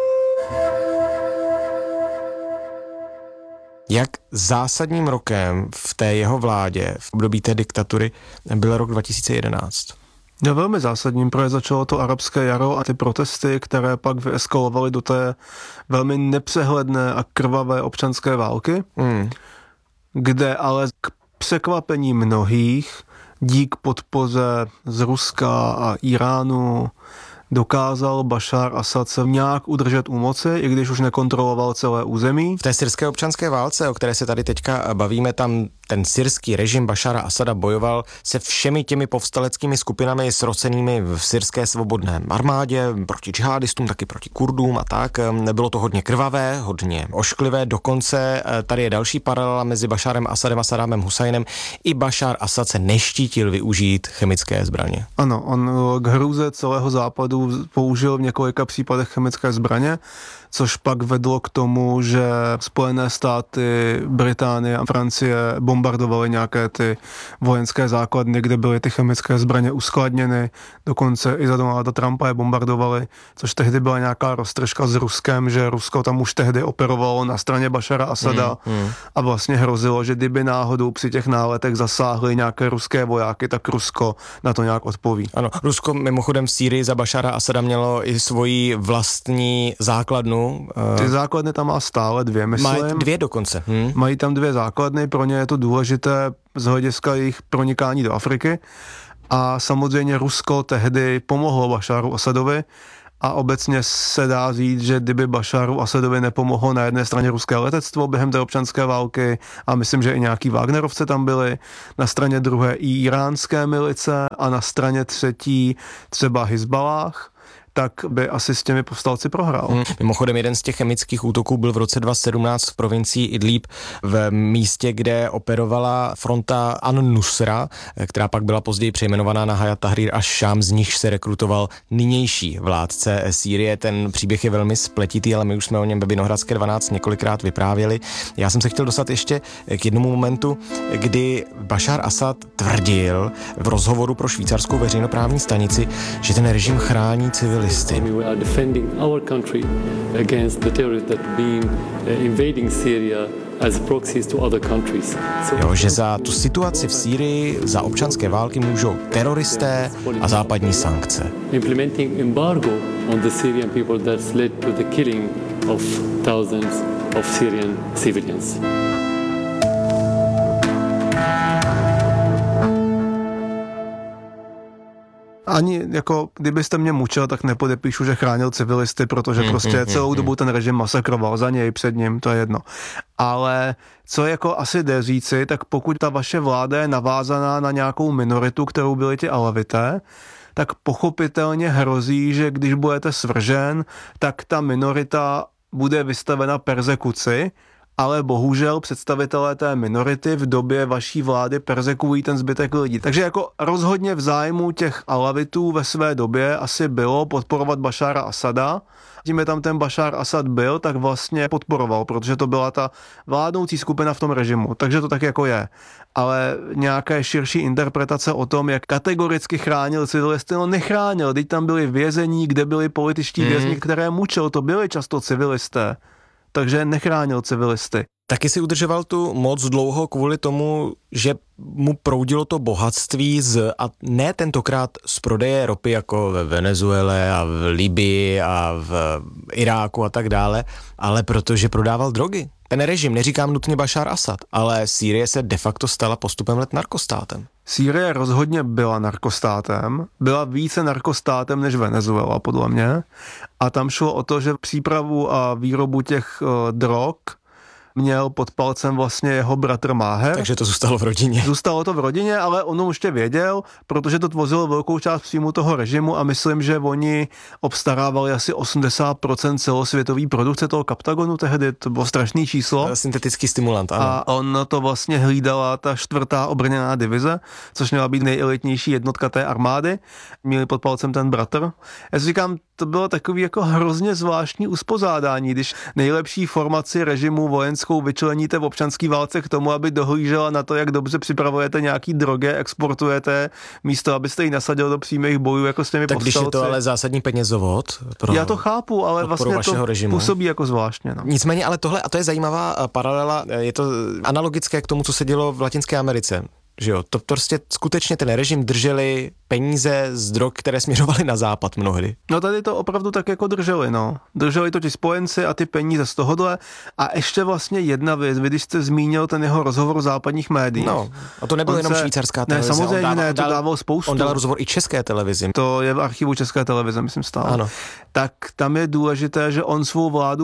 Jak zásadním rokem v té jeho vládě, v období té diktatury, byl rok dva tisíce jedenáct? No velmi zásadním, protože začalo to arabské jaro a ty protesty, které pak vyeskalovaly do té velmi nepřehledné a krvavé občanské války, hmm. kde ale k překvapení mnohých dík podpoře z Ruska a Iránu dokázal Bašár Asad se nějak udržet u moci, i když už nekontroloval celé území. V té syrské občanské válce, o které se tady teďka bavíme, tam ten syrský režim Bašara Asada bojoval se všemi těmi povstaleckými skupinami srocenými v syrské svobodné armádě, proti džihadistům, taky proti Kurdům a tak. Nebylo to hodně krvavé, hodně ošklivé, dokonce tady je další paralela mezi Bašarem Asadem a Sadámem Husajnem. I Bašar Asad se neštítil využít chemické zbraně. Ano, on k hrůze celého západu použil v několika případech chemické zbraně, což pak vedlo k tomu, že Spojené státy, Británie a Francie bombardovaly nějaké ty vojenské základny, kde byly ty chemické zbraně uskladněny, dokonce i za Donalda Trumpa je bombardovali, což tehdy byla nějaká roztržka s Ruskem, že Rusko tam už tehdy operovalo na straně Bašara Asada mm, mm. a vlastně hrozilo, že kdyby náhodou při těch náletech zasáhly nějaké ruské vojáky, tak Rusko na to nějak odpoví. Ano, Rusko mimochodem v Sýrii za Bašara Asada mělo i svoji vlastní základnu. Ty základny tam má stále dvě, myslím. Mají dvě dokonce. Hm. Mají tam dvě základny, pro ně je to důležité z hlediska jejich pronikání do Afriky a samozřejmě Rusko tehdy pomohlo Bašaru Asadovi a obecně se dá říct, že kdyby Bašaru Asadovi nepomohlo na jedné straně ruské letectvo během té občanské války a myslím, že i nějaký Wagnerovce tam byli, na straně druhé i iránské milice a na straně třetí třeba Hizbalách, tak by asi s těmi povstalci prohrál. Hmm. Mimochodem jeden z těch chemických útoků byl v roce dva tisíce sedmnáct v provincii Idlib v místě, kde operovala fronta An-Nusra, která pak byla později přejmenovaná na Hayat Tahrir ash-Sham, z nichž se rekrutoval nynější vládce Sýrie. Ten příběh je velmi spletitý, ale my už jsme o něm ve Vinohradské dvanáct několikrát vyprávěli. Já jsem se chtěl dostat ještě k jednomu momentu, kdy Bašar Asad tvrdil v rozhovoru pro švýcarskou veřejnoprávní stanici, že ten režim chrání civilisty. We are defending our country against the terrorists that being invading Syria as proxies to other countries. Jo, že za tu situaci v Sýrii, za občanské války můžou teroristé a západní sankce. Implementing embargo on the Syrian people that's led to the killing of thousands of Syrian civilians. Ani jako, kdybyste mě mučil, tak nepodepíšu, že chránil civilisty, protože mm, prostě mm, celou mm, dobu ten režim masakroval za něj, před ním, to je jedno. Ale co jako asi jde říci, tak pokud ta vaše vláda je navázaná na nějakou minoritu, kterou byli ti Alavité, tak pochopitelně hrozí, že když budete svržen, tak ta minorita bude vystavena perzekuci, ale bohužel představitelé té minority v době vaší vlády perzekují ten zbytek lidí. Takže jako rozhodně v zájmu těch Alavitů ve své době asi bylo podporovat Bašara Asada. Tím je tam ten Bašar Asad byl, tak vlastně podporoval, protože to byla ta vládnoucí skupina v tom režimu. Takže to tak jako je. Ale nějaké širší interpretace o tom, jak kategoricky chránil civilisty, no nechránil. Teď tam byli vězení, kde byli političtí mm. vězni, které mučil, to byli často civilisté. Takže nechránil civilisty. Taky si udržoval tu moc dlouho kvůli tomu, že mu proudilo to bohatství z, a ne tentokrát z prodeje ropy jako ve Venezuele a v Libii a v Iráku a tak dále, ale protože prodával drogy. Ten režim, neříkám nutně Bašar Asad, ale Sýrie se de facto stala postupem let narkostátem. Sýrie rozhodně byla narkostátem, byla více narkostátem než Venezuela, podle mě. A tam šlo o to, že přípravu a výrobu těch uh, drog měl pod palcem vlastně jeho bratr Máher. Takže to zůstalo v rodině. Zůstalo to v rodině, ale on už tě věděl, protože to tvořilo velkou část příjmu toho režimu a myslím, že oni obstarávali asi osmdesát procent celosvětové produkce toho Kaptagonu tehdy, to bylo strašný číslo. Syntetický stimulant, ano. A on to vlastně hlídala ta čtvrtá obrněná divize, což měla být nejelitnější jednotka té armády. Měli pod palcem ten bratr. Já si říkám, to bylo takový jako hrozně zvláštní uspořádání, když nejlepší formaci režimu vojenskou vyčleníte v občanské válce k tomu, aby dohlížela na to, jak dobře připravujete nějaký drogy, exportujete, místo abyste ji nasadil do přímých bojů jako s těmi tak povstalci. Tak když je to ale zásadní penězovod pro Já to chápu, ale vlastně to režimu. Působí jako zvláštně. No. Nicméně, ale tohle, a to je zajímavá paralela, je to analogické k tomu, co se dělo v Latinské Americe. Že jo, to prostě skutečně ten režim drželi peníze z drog, které směřovaly na západ mnohdy. No tady to opravdu tak jako drželi, no. Drželi to ti spojenci a ty peníze z tohohle. A ještě vlastně jedna věc, vy když jste zmínil ten jeho rozhovor v západních médiích. No, a to nebylo jenom se, švýcarská televize. Ne, samozřejmě dával, ne, to dával spoustu. On dal rozhovor i české televizi. To je v archivu České televize, myslím stále. Ano. Tak tam je důležité, že on svou vládu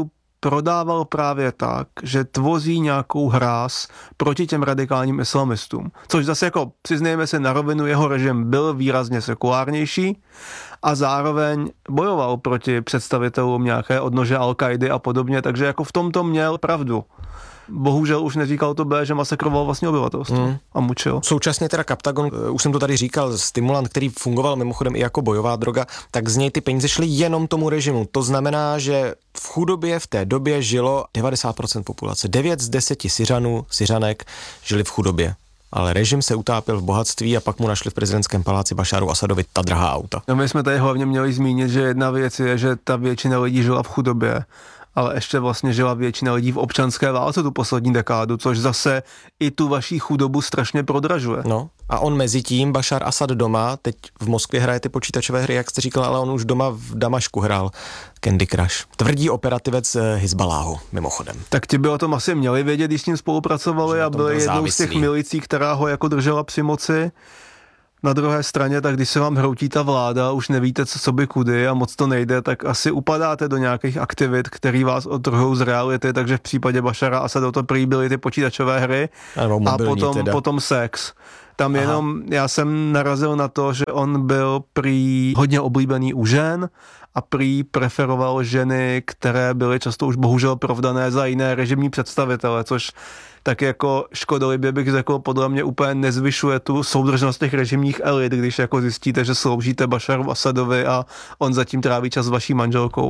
prodával právě tak, že tvoří nějakou hráz proti těm radikálním islamistům. Což zase jako přiznejme se na rovinu, jeho režim byl výrazně sekulárnější a zároveň bojoval proti představitelům nějaké odnože Al-Kaidy a podobně, takže jako v tomto měl pravdu. Bohužel už neříkal to B, že masakroval vlastně obyvatelstvo hmm. a mučil. Současně teda Kaptagon, už jsem to tady říkal, stimulant, který fungoval mimochodem i jako bojová droga, tak z něj ty peníze šly jenom tomu režimu. To znamená, že v chudobě v té době žilo devadesát procent populace. devět z deseti Syřanů, Syřanek žili v chudobě. Ale režim se utápěl v bohatství a pak mu našli v prezidentském paláci Bašáru Asadovi ta drahá auta. No my jsme tady hlavně měli zmínit, že jedna věc je, že ta většina lidí žila v chudobě, ale ještě vlastně žila většina lidí v občanské válce tu poslední dekádu, což zase i tu vaší chudobu strašně prodražuje. No a on mezi tím, Bašar Asad doma, teď v Moskvě hraje ty počítačové hry, jak jste říkal, ale on už doma v Damašku hrál Candy Crush. Tvrdí operativec Hizbaláhu, mimochodem. Tak ti by o tom asi měli vědět, když s ním spolupracovali a byli jednou závislý. Z těch milicí, která ho jako držela při moci. Na druhé straně, tak když se vám hroutí ta vláda, už nevíte, co, co by kudy a moc to nejde, tak asi upadáte do nějakých aktivit, který vás odtrhou z reality, takže v případě Bašara Asada to prý byly ty počítačové hry a potom, potom sex. Tam Aha. jenom já jsem narazil na to, že on byl prý hodně oblíbený u žen a prý preferoval ženy, které byly často už bohužel provdané za jiné režimní představitele, což tak jako škodolibě bych řekl, podle mě úplně nezvyšuje tu soudržnost těch režimních elit, když jako zjistíte, že sloužíte Bašaru Asadovi a on zatím tráví čas s vaší manželkou.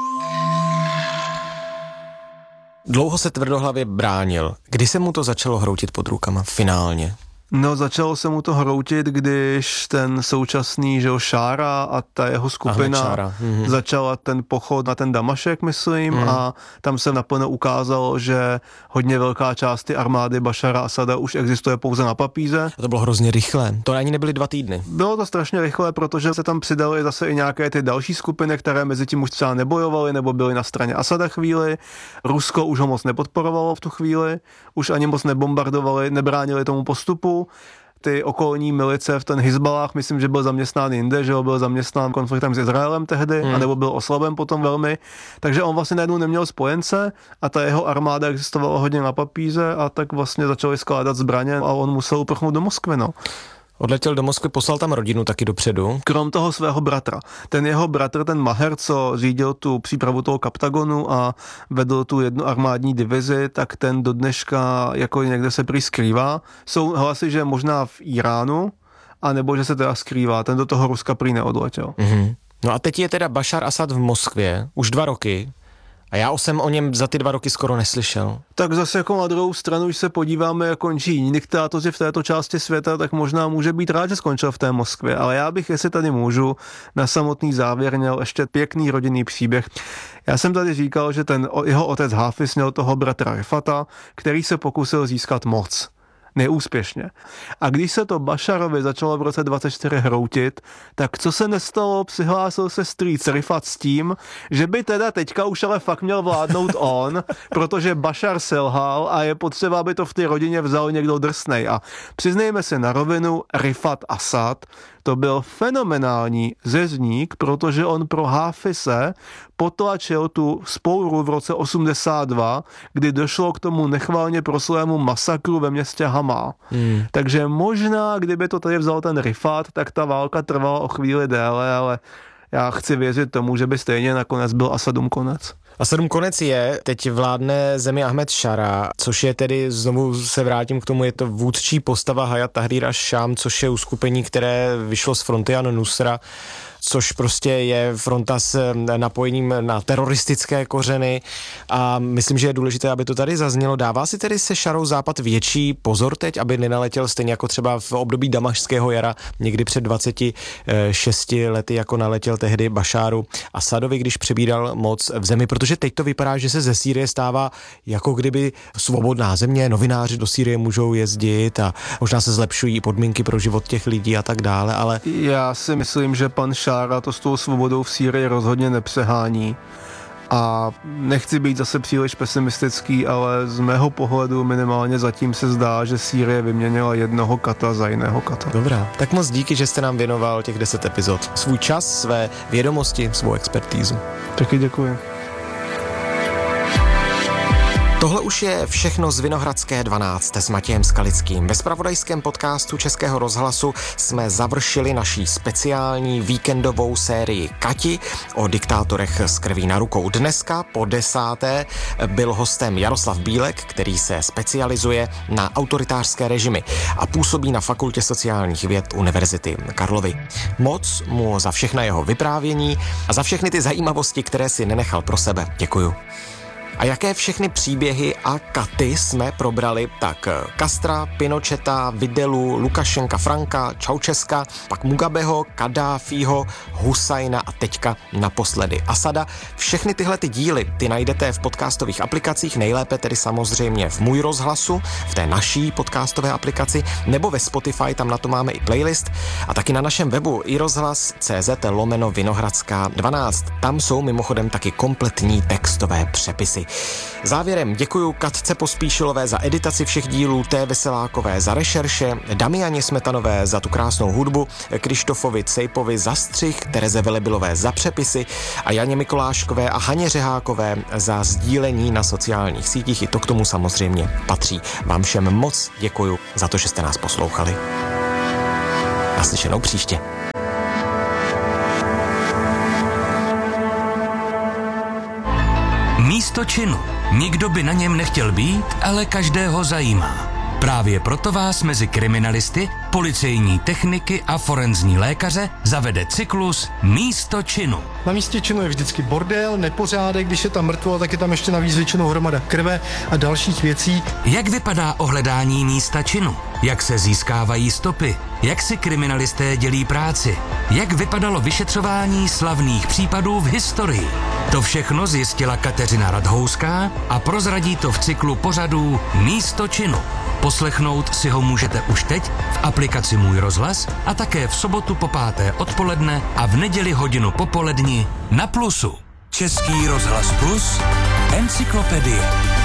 Dlouho se tvrdohlavě bránil. Kdy se mu to začalo hroutit pod rukama finálně? No, začalo se mu to hroutit, když ten současný, že jo, Šára a ta jeho skupina mhm. začala ten pochod na ten Damašek, myslím, mhm. a tam se naplno ukázalo, že hodně velká část ty armády Bašara Asada už existuje pouze na papíře. A to bylo hrozně rychlé. To ani nebyly dva týdny. Bylo to strašně rychlé, protože se tam přidaly zase i nějaké ty další skupiny, které mezi tím už třeba nebojovaly nebo byly na straně Asada chvíli. Rusko už ho moc nepodporovalo v tu chvíli, už ani moc nebombardovali, nebránili tomu postupu. Ty okolní milice v ten Hizbalách, myslím, že byl zaměstnán jinde, že ho byl zaměstnán konfliktem s Izraelem tehdy, hmm. anebo byl oslaben potom velmi. Takže on vlastně najednou neměl spojence a ta jeho armáda existovala hodně na papíře a tak vlastně začali skládat zbraně a on musel uprchnout do Moskvy, no. Odletěl do Moskvy, poslal tam rodinu taky dopředu. Krom toho svého bratra. Ten jeho bratr, ten Maher, co řídil tu přípravu toho Kaptagonu a vedl tu jednu armádní divizi, tak ten do dneška jako někde se prý skrývá. Jsou hlasy, že možná v Iránu, anebo že se teda skrývá. Ten do toho Ruska prý neodletěl. Mm-hmm. No a teď je teda Bašar Asad v Moskvě už dva roky. A já jsem o něm za ty dva roky skoro neslyšel. Tak zase jako na druhou stranu, když se podíváme, jak končí jiní diktátoři v této části světa, tak možná může být rád, že skončil v té Moskvě. Ale já bych, jestli tady můžu, na samotný závěr měl ještě pěkný rodinný příběh. Já jsem tady říkal, že ten jeho otec Hafiz měl toho bratra Rifata, který se pokusil získat moc. Neúspěšně. A když se to Bašarovi začalo v roce dvacet čtyři hroutit, tak co se nestalo, přihlásil se strýc Rifat s tím, že by teda teďka už ale fakt měl vládnout on, protože Bašar selhal a je potřeba, aby to v té rodině vzal někdo drsnej. A přiznejme si na rovinu, Rifat Asad to byl fenomenální řezník, protože on pro Hafise potlačil tu spouru v roce osmdesát dva, kdy došlo k tomu nechvalně proslému masakru ve městě Hama. Hmm. Takže možná, kdyby to tady vzal ten Rifat, tak ta válka trvala o chvíli déle, ale já chci věřit tomu, že by stejně nakonec byl Asadům konec. Asadům konec je, teď vládne zemi Ahmed Šara, což je tedy, znovu se vrátím k tomu, je to vůdčí postava Hayat Tahrir ash-Sham, což je uskupení, které vyšlo z fronty an-Nusra, což prostě je fronta s napojením na teroristické kořeny a myslím, že je důležité, aby to tady zaznělo. Dává si tedy se Šarou Západ větší pozor teď, aby nenaletěl stejně jako třeba v období damašského jara někdy před dvaceti šesti lety, jako naletěl tehdy Bašáru Asadovi, když přebíral moc v zemi, protože teď to vypadá, že se ze Sýrie stává jako kdyby svobodná země, novináři do Sýrie můžou jezdit a možná se zlepšují podmínky pro život těch lidí a tak dále, ale... Já si myslím, že pan Šára to s tou svobodou v Sýrii rozhodně nepřehání. A nechci být zase příliš pesimistický, ale z mého pohledu minimálně zatím se zdá, že Sýrie vyměnila jednoho kata za jiného kata. Dobrá, tak moc díky, že jste nám věnoval těch deset epizod. Svůj čas, své vědomosti, svou expertízu. Taky děkuji. Tohle už je všechno z Vinohradské dvanáct s Matějem Skalickým. Ve zpravodajském podcastu Českého rozhlasu jsme završili naší speciální víkendovou sérii Kati o diktátorech s krví na rukou. Dneska po desáté byl hostem Jaroslav Bílek, který se specializuje na autoritářské režimy a působí na Fakultě sociálních věd Univerzity Karlovy. Moc mu za všechna jeho vyprávění a za všechny ty zajímavosti, které si nenechal pro sebe, děkuju. A jaké všechny příběhy a katy jsme probrali, tak Castra, Pinocheta, Videlu, Lukašenka, Franka, Čaučeska, pak Mugabeho, Kadáfího, Husajna a teďka naposledy Asada. Všechny tyhle ty díly ty najdete v podcastových aplikacích, nejlépe tedy samozřejmě v Můj rozhlasu, v té naší podcastové aplikaci, nebo ve Spotify, tam na to máme i playlist, a taky na našem webu iRozhlas.cz lomeno Vinohradská dvanáct. Tam jsou mimochodem taky kompletní textové přepisy. Závěrem děkuju Katce Pospíšilové za editaci všech dílů, Té Veselákové za rešerše, Damianě Smetanové za tu krásnou hudbu, Krištofovi Cejpovi za střih, Tereze Velebilové za přepisy a Janě Mikoláškové a Haně Řehákové za sdílení na sociálních sítích. I to k tomu samozřejmě patří. Vám všem moc děkuju za to, že jste nás poslouchali. Naslyšenou příště. Místo činu. Nikdo by na něm nechtěl být, ale každého zajímá. Právě proto vás mezi kriminalisty, policejní techniky a forenzní lékaře zavede cyklus Místo činu. Na místě činu je vždycky bordel, nepořádek, když je tam mrtvo, tak je tam ještě navíc většinou hromada krve a dalších věcí. Jak vypadá ohledání místa činu? Jak se získávají stopy? Jak si kriminalisté dělí práci? Jak vypadalo vyšetřování slavných případů v historii? To všechno zjistila Kateřina Radhouská a prozradí to v cyklu pořadů Místo činu. Poslechnout si ho můžete už teď v aplikaci Můj rozhlas a také v sobotu po páté odpoledne a v neděli hodinu popoledni na Plusu. Český rozhlas Plus, encyklopedie.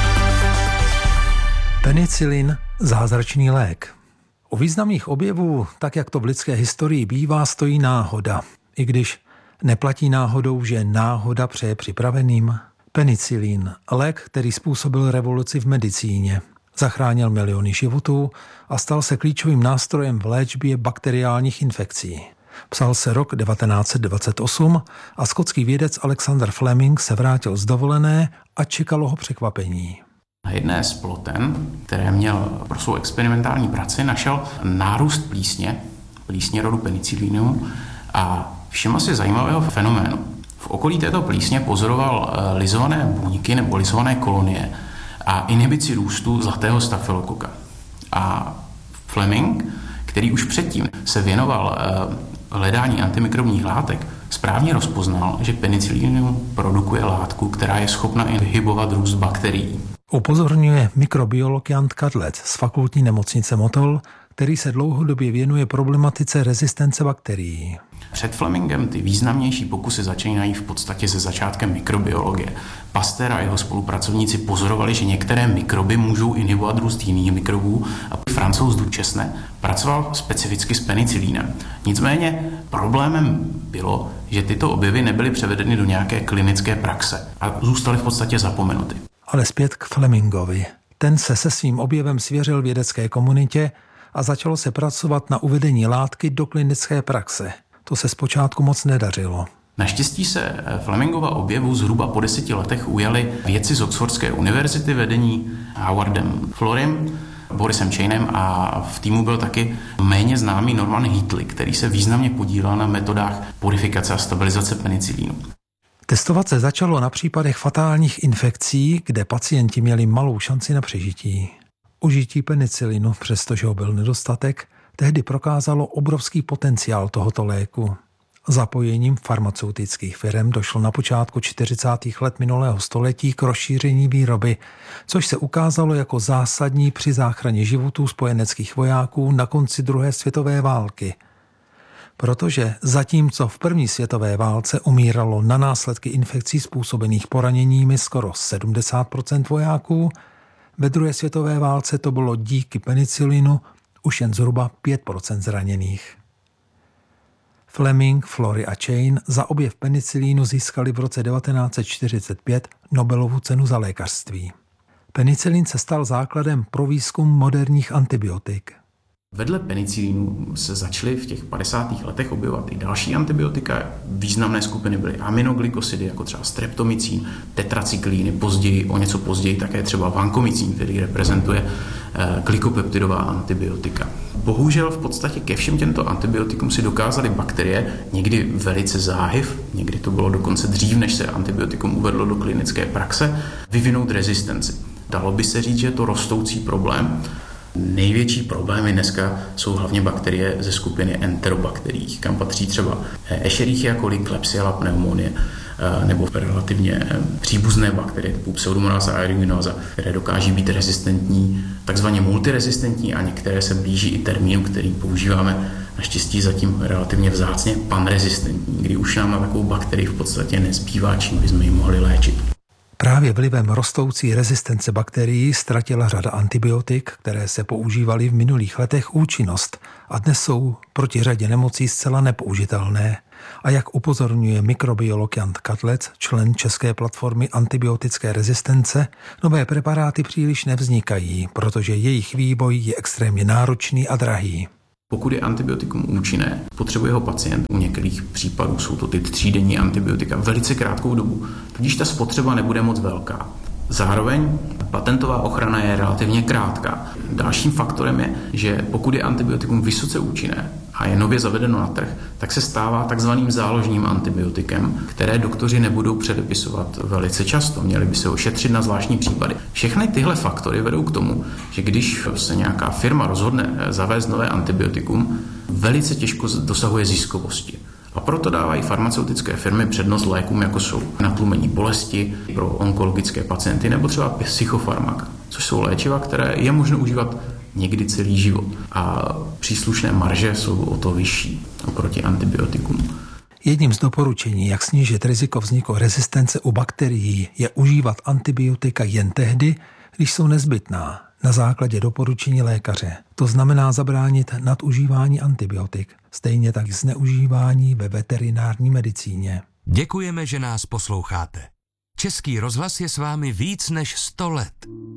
Penicilin, zázračný lék. U významných objevů, tak jak to v lidské historii bývá, stojí náhoda. I když neplatí náhodou, že náhoda přeje připraveným. Penicilin, lék, který způsobil revoluci v medicíně. Zachránil miliony životů a stal se klíčovým nástrojem v léčbě bakteriálních infekcí. Psal se rok devatenáct set dvacet osm a skotský vědec Alexander Fleming se vrátil z dovolené a čekalo ho překvapení. Na jedné z ploten, které měl pro svou experimentální práci, našel nárůst plísně, plísně rodu penicilinu a všiml si zajímavého fenoménu. V okolí této plísně pozoroval lizované buňky nebo lizované kolonie a inhibici růstu zlatého stafylokoka. A Fleming, který už předtím se věnoval hledání antimikrobních látek, správně rozpoznal, že penicilin produkuje látku, která je schopna inhibovat růst bakterií. Upozorňuje mikrobiolog Jan Kadlec z fakultní nemocnice Motol, který se dlouhodobě věnuje problematice rezistence bakterií. Před Flemingem ty významnější pokusy začínají v podstatě se začátkem mikrobiologie. Pasteur a jeho spolupracovníci pozorovali, že některé mikroby můžou inhibovat růst jiných mikrobů a Francouz Duchesne pracoval specificky s penicilínem. Nicméně problémem bylo, že tyto objevy nebyly převedeny do nějaké klinické praxe a zůstaly v podstatě zapomenuty. Ale zpět k Flemingovi. Ten se se svým objevem svěřil vědecké komunitě a začalo se pracovat na uvedení látky do klinické praxe. To se zpočátku moc nedařilo. Naštěstí se Flemingova objevu zhruba po deseti letech ujali vědci z Oxfordské univerzity vedení Howardem Florem, Borisem Chainem a v týmu byl taky méně známý Norman Heatley, který se významně podílel na metodách purifikace a stabilizace penicilínu. Testovat se začalo na případech fatálních infekcí, kde pacienti měli malou šanci na přežití. Užití penicilinu, přestože ho byl nedostatek, tehdy prokázalo obrovský potenciál tohoto léku. Zapojením farmaceutických firem došlo na počátku čtyřicátých let minulého století k rozšíření výroby, což se ukázalo jako zásadní při záchraně životů spojeneckých vojáků na konci druhé světové války. Protože zatímco v první světové válce umíralo na následky infekcí způsobených poraněními skoro sedmdesát procent vojáků, ve druhé světové válce to bylo díky penicilinu už jen zhruba pět procent zraněných. Fleming, Flory a Chain za objev penicilínu získali v roce devatenáct set čtyřicet pět Nobelovu cenu za lékařství. Penicilin se stal základem pro výzkum moderních antibiotik. Vedle penicilínu se začaly v těch padesátých letech objevovat i další antibiotika. Významné skupiny byly aminoglycosidy, jako třeba streptomycin, tetracyklíny, později, o něco později také třeba vancomycin, který reprezentuje glykopeptidová antibiotika. Bohužel v podstatě ke všem těmto antibiotikům si dokázaly bakterie, někdy velice záhy, někdy to bylo dokonce dřív, než se antibiotikum uvedlo do klinické praxe, vyvinout rezistenci. Dalo by se říct, že je to rostoucí problém. Největší problémy dneska jsou hlavně bakterie ze skupiny enterobakterií, kam patří třeba Escherichia coli, Klebsiella pneumonie nebo relativně příbuzné bakterie typu Pseudomonas aeruginosa, které dokáží být rezistentní, takzvaně multirezistentní, a některé se blíží i termínu, který používáme naštěstí zatím relativně vzácně, panrezistentní, kdy už nám na takovou bakterii v podstatě nezbývá, čím bychom ji mohli léčit. Právě vlivem rostoucí rezistence bakterií ztratila řada antibiotik, které se používaly v minulých letech, účinnost a dnes jsou proti řadě nemocí zcela nepoužitelné. A jak upozorňuje mikrobiolog Jan Katlec, člen české platformy antibiotické rezistence, nové preparáty příliš nevznikají, protože jejich vývoj je extrémně náročný a drahý. Pokud je antibiotikum účinné, potřebuje ho pacient. U některých případů jsou to ty třídenní antibiotika velice krátkou dobu, tudíž ta spotřeba nebude moc velká. Zároveň patentová ochrana je relativně krátká. Dalším faktorem je, že pokud je antibiotikum vysoce účinné a je nově zavedeno na trh, tak se stává takzvaným záložním antibiotikem, které doktoři nebudou předepisovat velice často. Měli by se ošetřit na zvláštní případy. Všechny tyhle faktory vedou k tomu, že když se nějaká firma rozhodne zavést nové antibiotikum, velice těžko dosahuje ziskovosti. A proto dávají farmaceutické firmy přednost lékům, jako jsou natlumení bolesti pro onkologické pacienty nebo třeba psychofarmaka, což jsou léčiva, které je možno užívat někdy celý život. A příslušné marže jsou o to vyšší oproti antibiotikům. Jedním z doporučení, jak snížit riziko vzniku rezistence u bakterií, je užívat antibiotika jen tehdy, když jsou nezbytná, na základě doporučení lékaře. To znamená zabránit nadužívání antibiotik, stejně tak zneužívání ve veterinární medicíně. Děkujeme, že nás posloucháte. Český rozhlas je s vámi víc než sto let.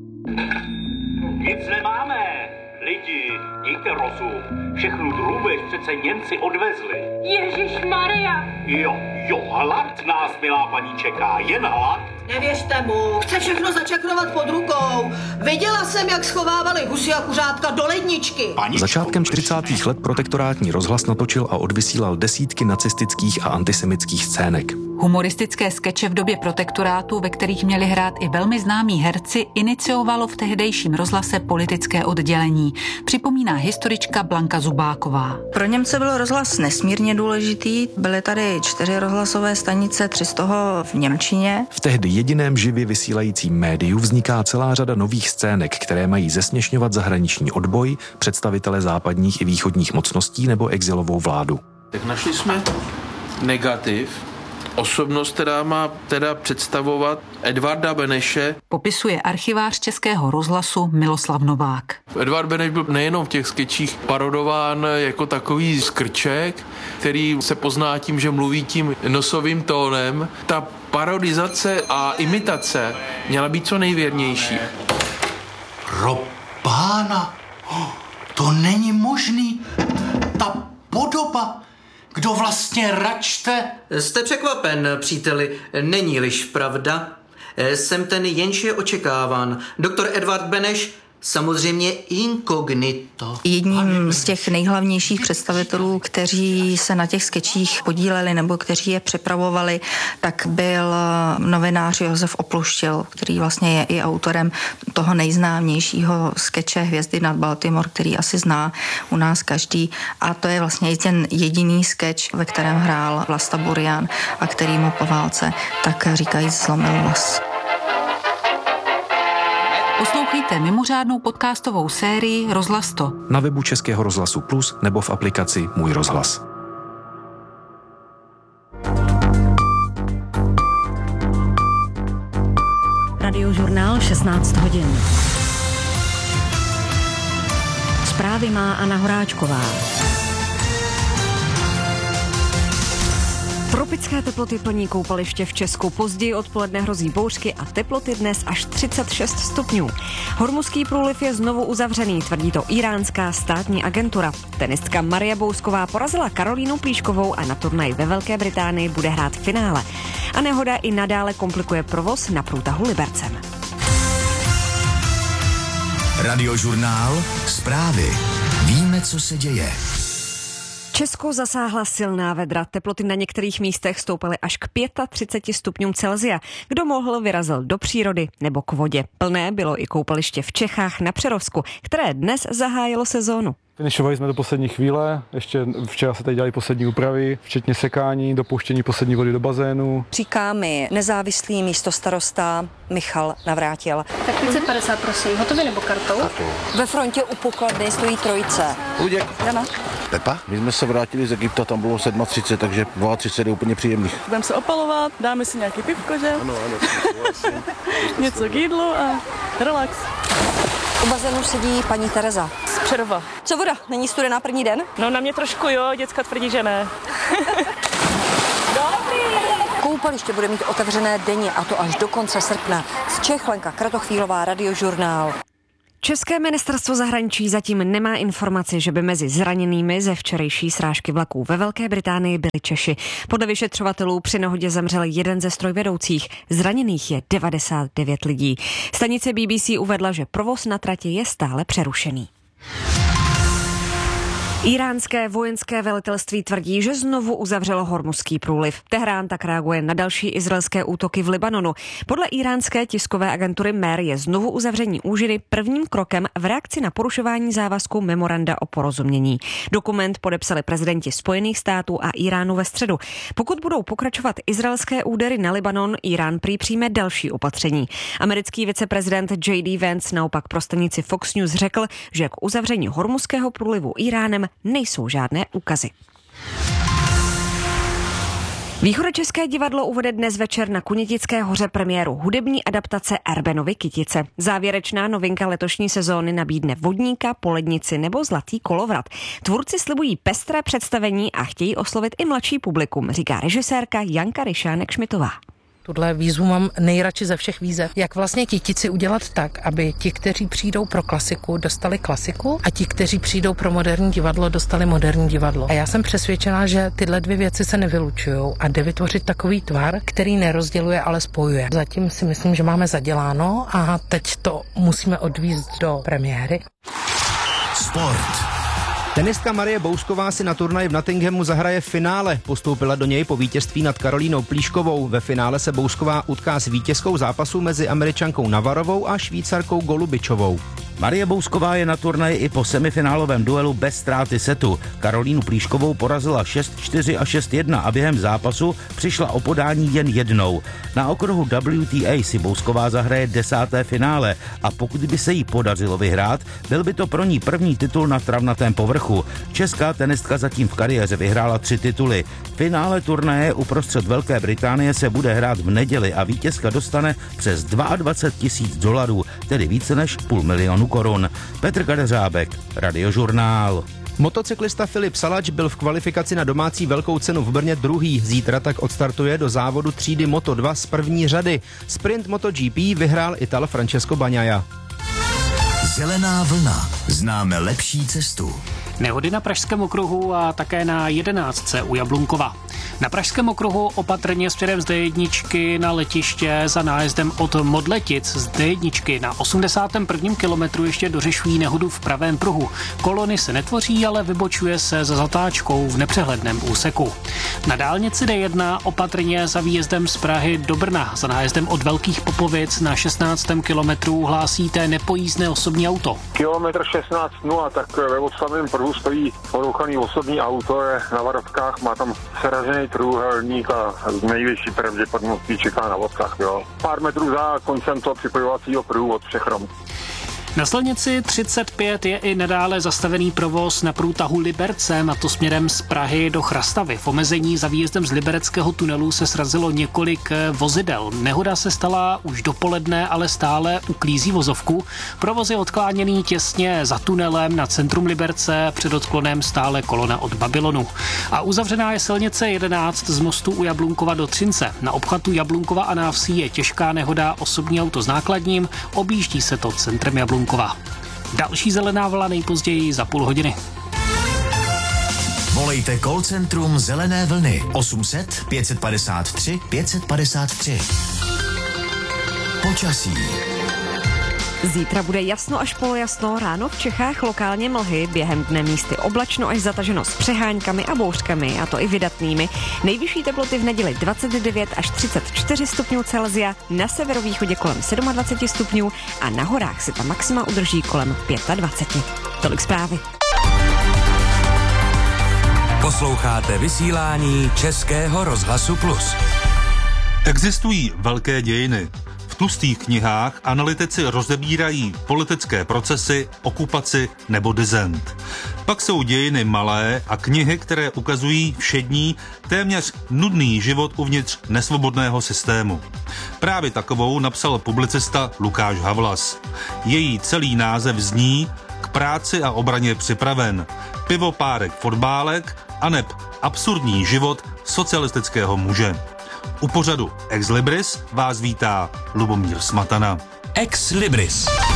Nic nemáme, lidi, mějte rozum. Všechnu drůbež přece Němci odvezli. Ježišmarja! Jo, jo, hlad nás, milá paní, čeká, jen hlad. Nevěřte mu, chce všechno začakrovat pod rukou. Viděla jsem, jak schovávali husy a kuřátka do ledničky. Paničku, Začátkem čtyřicátých let protektorátní rozhlas natočil a odvysílal desítky nacistických a antisemických scének. Humoristické skeče v době protektorátu, ve kterých měli hrát i velmi známí herci, iniciovalo v tehdejším rozhlase politické oddělení, připomíná historička Blanka Zubáková. Pro Němce byl rozhlas nesmírně důležitý. Byly tady čtyři rozhlasové stanice, tři z toho v němčině. V tehdy jediném živě vysílajícím médiu vzniká celá řada nových scének, které mají zesměšňovat zahraniční odboj, představitele západních i východních mocností nebo exilovou vládu. Tak našli jsme negativ. Osobnost, která má teda představovat Edvarda Beneše. Popisuje archivář Českého rozhlasu Miloslav Novák. Edvard Beneš byl nejenom v těch skečích parodován jako takový skrček, který se pozná tím, že mluví tím nosovým tónem. Ta parodizace a imitace měla být co nejvěrnější. Pro pána, to není možný. Ta podoba. Kdo vlastně račte? Jste překvapen, příteli, není-liž pravda. Jsem ten, jenž je očekáván. Doktor Edvard Beneš, samozřejmě inkognito. Jedním z těch nejhlavnějších představitelů, kteří se na těch skečích podíleli nebo kteří je připravovali, tak byl novinář Josef Opluštil, který vlastně je i autorem toho nejznámějšího skeče Hvězdy nad Baltimore, který asi zná u nás každý. A to je vlastně ten jediný skeč, ve kterém hrál Vlasta Burian a který mu po válce, tak říkajíc, zlomil vlas. Poslouchejte mimořádnou podcastovou sérii Rozhlas sto na webu Českého rozhlasu Plus nebo v aplikaci Můj rozhlas. Radiožurnál šestnáct hodin. Zprávy má Anna Horáčková. Pro Tropické teploty plní koupaliště v Česku. Později odpoledne hrozí bouřky a teploty dnes až třicet šest stupňů. Hormuzský průliv je znovu uzavřený, tvrdí to iránská státní agentura. Tenistka Maria Bousková porazila Karolínu Plíškovou a na turnaji ve Velké Británii bude hrát v finále. A nehoda i nadále komplikuje provoz na průtahu Libercem. Radiožurnál, zprávy. Víme, co se děje. Česko zasáhla silná vedra. Teploty na některých místech stoupaly až k třiceti pěti stupňům Celsia. Kdo mohl, vyrazil do přírody nebo k vodě. Plné bylo i koupaliště v Čechách na Přerovsku, které dnes zahájilo sezónu. Finišovali jsme do poslední chvíle, ještě včera se tady dělali poslední úpravy, včetně sekání, dopouštění poslední vody do bazénu. Říká mi nezávislý místostarosta Michal Navrátil. Tak pět set padesát prosím, hotově nebo kartou? Kartou. Ve frontě u pokladny stojí trojice. Luděk. Jana. Pepa. My jsme se vrátili z Egypta, tam bylo třicet sedm, takže třicet dva je úplně příjemných. Budeme se opalovat, dáme si nějaký pivko, že? Ano, ano. Něco k jídlu a relax. U bazénu sedí paní Tereza. Z Přerova. Co voda? Není studená první den? No na mě trošku jo, děcka tvrdí, že ne. Dobrý. Koupaliště bude mít otevřené denně, a to až do konce srpna. Z Čech Lenka Kratochvílová, Radiožurnál. České ministerstvo zahraničí zatím nemá informaci, že by mezi zraněnými ze včerejší srážky vlaků ve Velké Británii byli Češi. Podle vyšetřovatelů při nehodě zemřel jeden ze strojvedoucích. Zraněných je devadesát devět lidí. Stanice B B C uvedla, že provoz na trati je stále přerušený. Iránské vojenské velitelství tvrdí, že znovu uzavřelo Hormuzský průliv. Tehrán tak reaguje na další izraelské útoky v Libanonu. Podle iránské tiskové agentury Mer je znovu uzavření úžiny prvním krokem v reakci na porušování závazku memoranda o porozumění. Dokument podepsali prezidenti Spojených států a Iránu ve středu. Pokud budou pokračovat izraelské údery na Libanon, Irán prý přijme další opatření. Americký viceprezident J D Vance naopak pro stanici Fox News řekl, že k uzavření Hormuzského průlivu Iránem nejsou žádné úkazy. Východočeské divadlo uvede dnes večer na Kunětické hoře premiéru hudební adaptace Erbenovy Kytice. Závěrečná novinka letošní sezóny nabídne vodníka, polednici nebo zlatý kolovrat. Tvůrci slibují pestré představení a chtějí oslovit i mladší publikum, říká režisérka Janka Ryšánek-Šmitová. Tuhle výzvu mám nejradši ze všech výzev. Jak vlastně Kytici udělat tak, aby ti, kteří přijdou pro klasiku, dostali klasiku a ti, kteří přijdou pro moderní divadlo, dostali moderní divadlo. A já jsem přesvědčená, že tyhle dvě věci se nevylučují a jde vytvořit takový tvar, který nerozděluje, ale spojuje. Zatím si myslím, že máme zaděláno a teď to musíme odvízt do premiéry. Sport. Tenistka Marie Bousková si na turnaji v Nottinghamu zahraje v finále. Postoupila do něj po vítězství nad Karolínou Plíškovou. Ve finále se Bousková utká s vítězkou zápasu mezi Američankou Navarovou a Švýcarkou Golubičovou. Marie Bousková je na turnaji i po semifinálovém duelu bez ztráty setu. Karolínu Plíškovou porazila šest čtyři a šest jedna a během zápasu přišla o podání jen jednou. Na okruhu W T A si Bousková zahraje desáté finále a pokud by se jí podařilo vyhrát, byl by to pro ní první titul na travnatém povrchu. Česká tenistka zatím v kariéře vyhrála tři tituly. Finále turnaje uprostřed Velké Británie se bude hrát v neděli a vítězka dostane přes dvacet dva tisíc dolarů, tedy více než půl milionu korun. Petr Kadeřábek, Radiožurnál. Motocyklista Filip Salač byl v kvalifikaci na domácí velkou cenu v Brně druhý. Zítra tak odstartuje do závodu třídy Moto dva z první řady. Sprint MotoGP vyhrál Ital Francesco Bagnaia. Zelená vlna. Známe lepší cestu. Nehody na Pražském okruhu a také na jedenáctce u Jablunkova. Na Pražském okruhu opatrně směrem z D jedna na letiště za nájezdem od Modletic z D jedna na osmdesátém prvním kilometru ještě dořešují nehodu v pravém pruhu. Kolony se netvoří, ale vybočuje se za zatáčkou v nepřehledném úseku. Na dálnici D jedna opatrně za výjezdem z Prahy do Brna za nájezdem od Velkých Popovic na šestnáctém kilometru hlásíte nepojízdné osobní auto. Kilometr šestnáct nula, tak ve odstavném pruhu stojí porouchaný osobní auto, je na varovkách, má tam seražený trůhelník a z nejvyšší pravděpodobností čeká na vodkách. Jo. Pár metrů za koncem toho připojovacího pruhu od Přechrom. Na silnici třicet pět je i nadále zastavený provoz na průtahu Libercem, a to směrem z Prahy do Chrastavy. V omezení za výjezdem z libereckého tunelu se srazilo několik vozidel. Nehoda se stala už dopoledne, ale stále uklízí vozovku. Provoz je odkláněný těsně za tunelem na centrum Liberce, před odklonem stále kolona od Babylonu. A uzavřená je silnice jedenáct z mostu u Jablunkova do Třince. Na obchvatu Jablunkova a Návsí je těžká nehoda, osobní auto s nákladním, objíždí se to centrem Jablunkova. Další zelená vlna nejpozději za půl hodiny. Volejte call centrum Zelené vlny osm set pět padesát tři pět padesát tři. Počasí. Zítra bude jasno až polojasno, ráno v Čechách lokálně mlhy, během dne místy oblačno až zataženo s přeháňkami a bouřkami, a to i vydatnými. Nejvyšší teploty v neděli dvacet devět až třicet čtyři stupňů Celsia, na severovýchodě kolem dvacet sedm stupňů a na horách si ta maxima udrží kolem dvacet pět. Tolik zprávy. Posloucháte vysílání Českého rozhlasu Plus. Existují velké dějiny. V tlustých knihách analytici rozebírají politické procesy, okupaci nebo dizent. Pak jsou dějiny malé a knihy, které ukazují všední, téměř nudný život uvnitř nesvobodného systému. Právě takovou napsal publicista Lukáš Havlas. Její celý název zní K práci a obraně připraven. Pivo, párek, fotbálek aneb absurdní život socialistického muže. U pořadu Ex Libris vás vítá Lubomír Smatana. Ex Libris.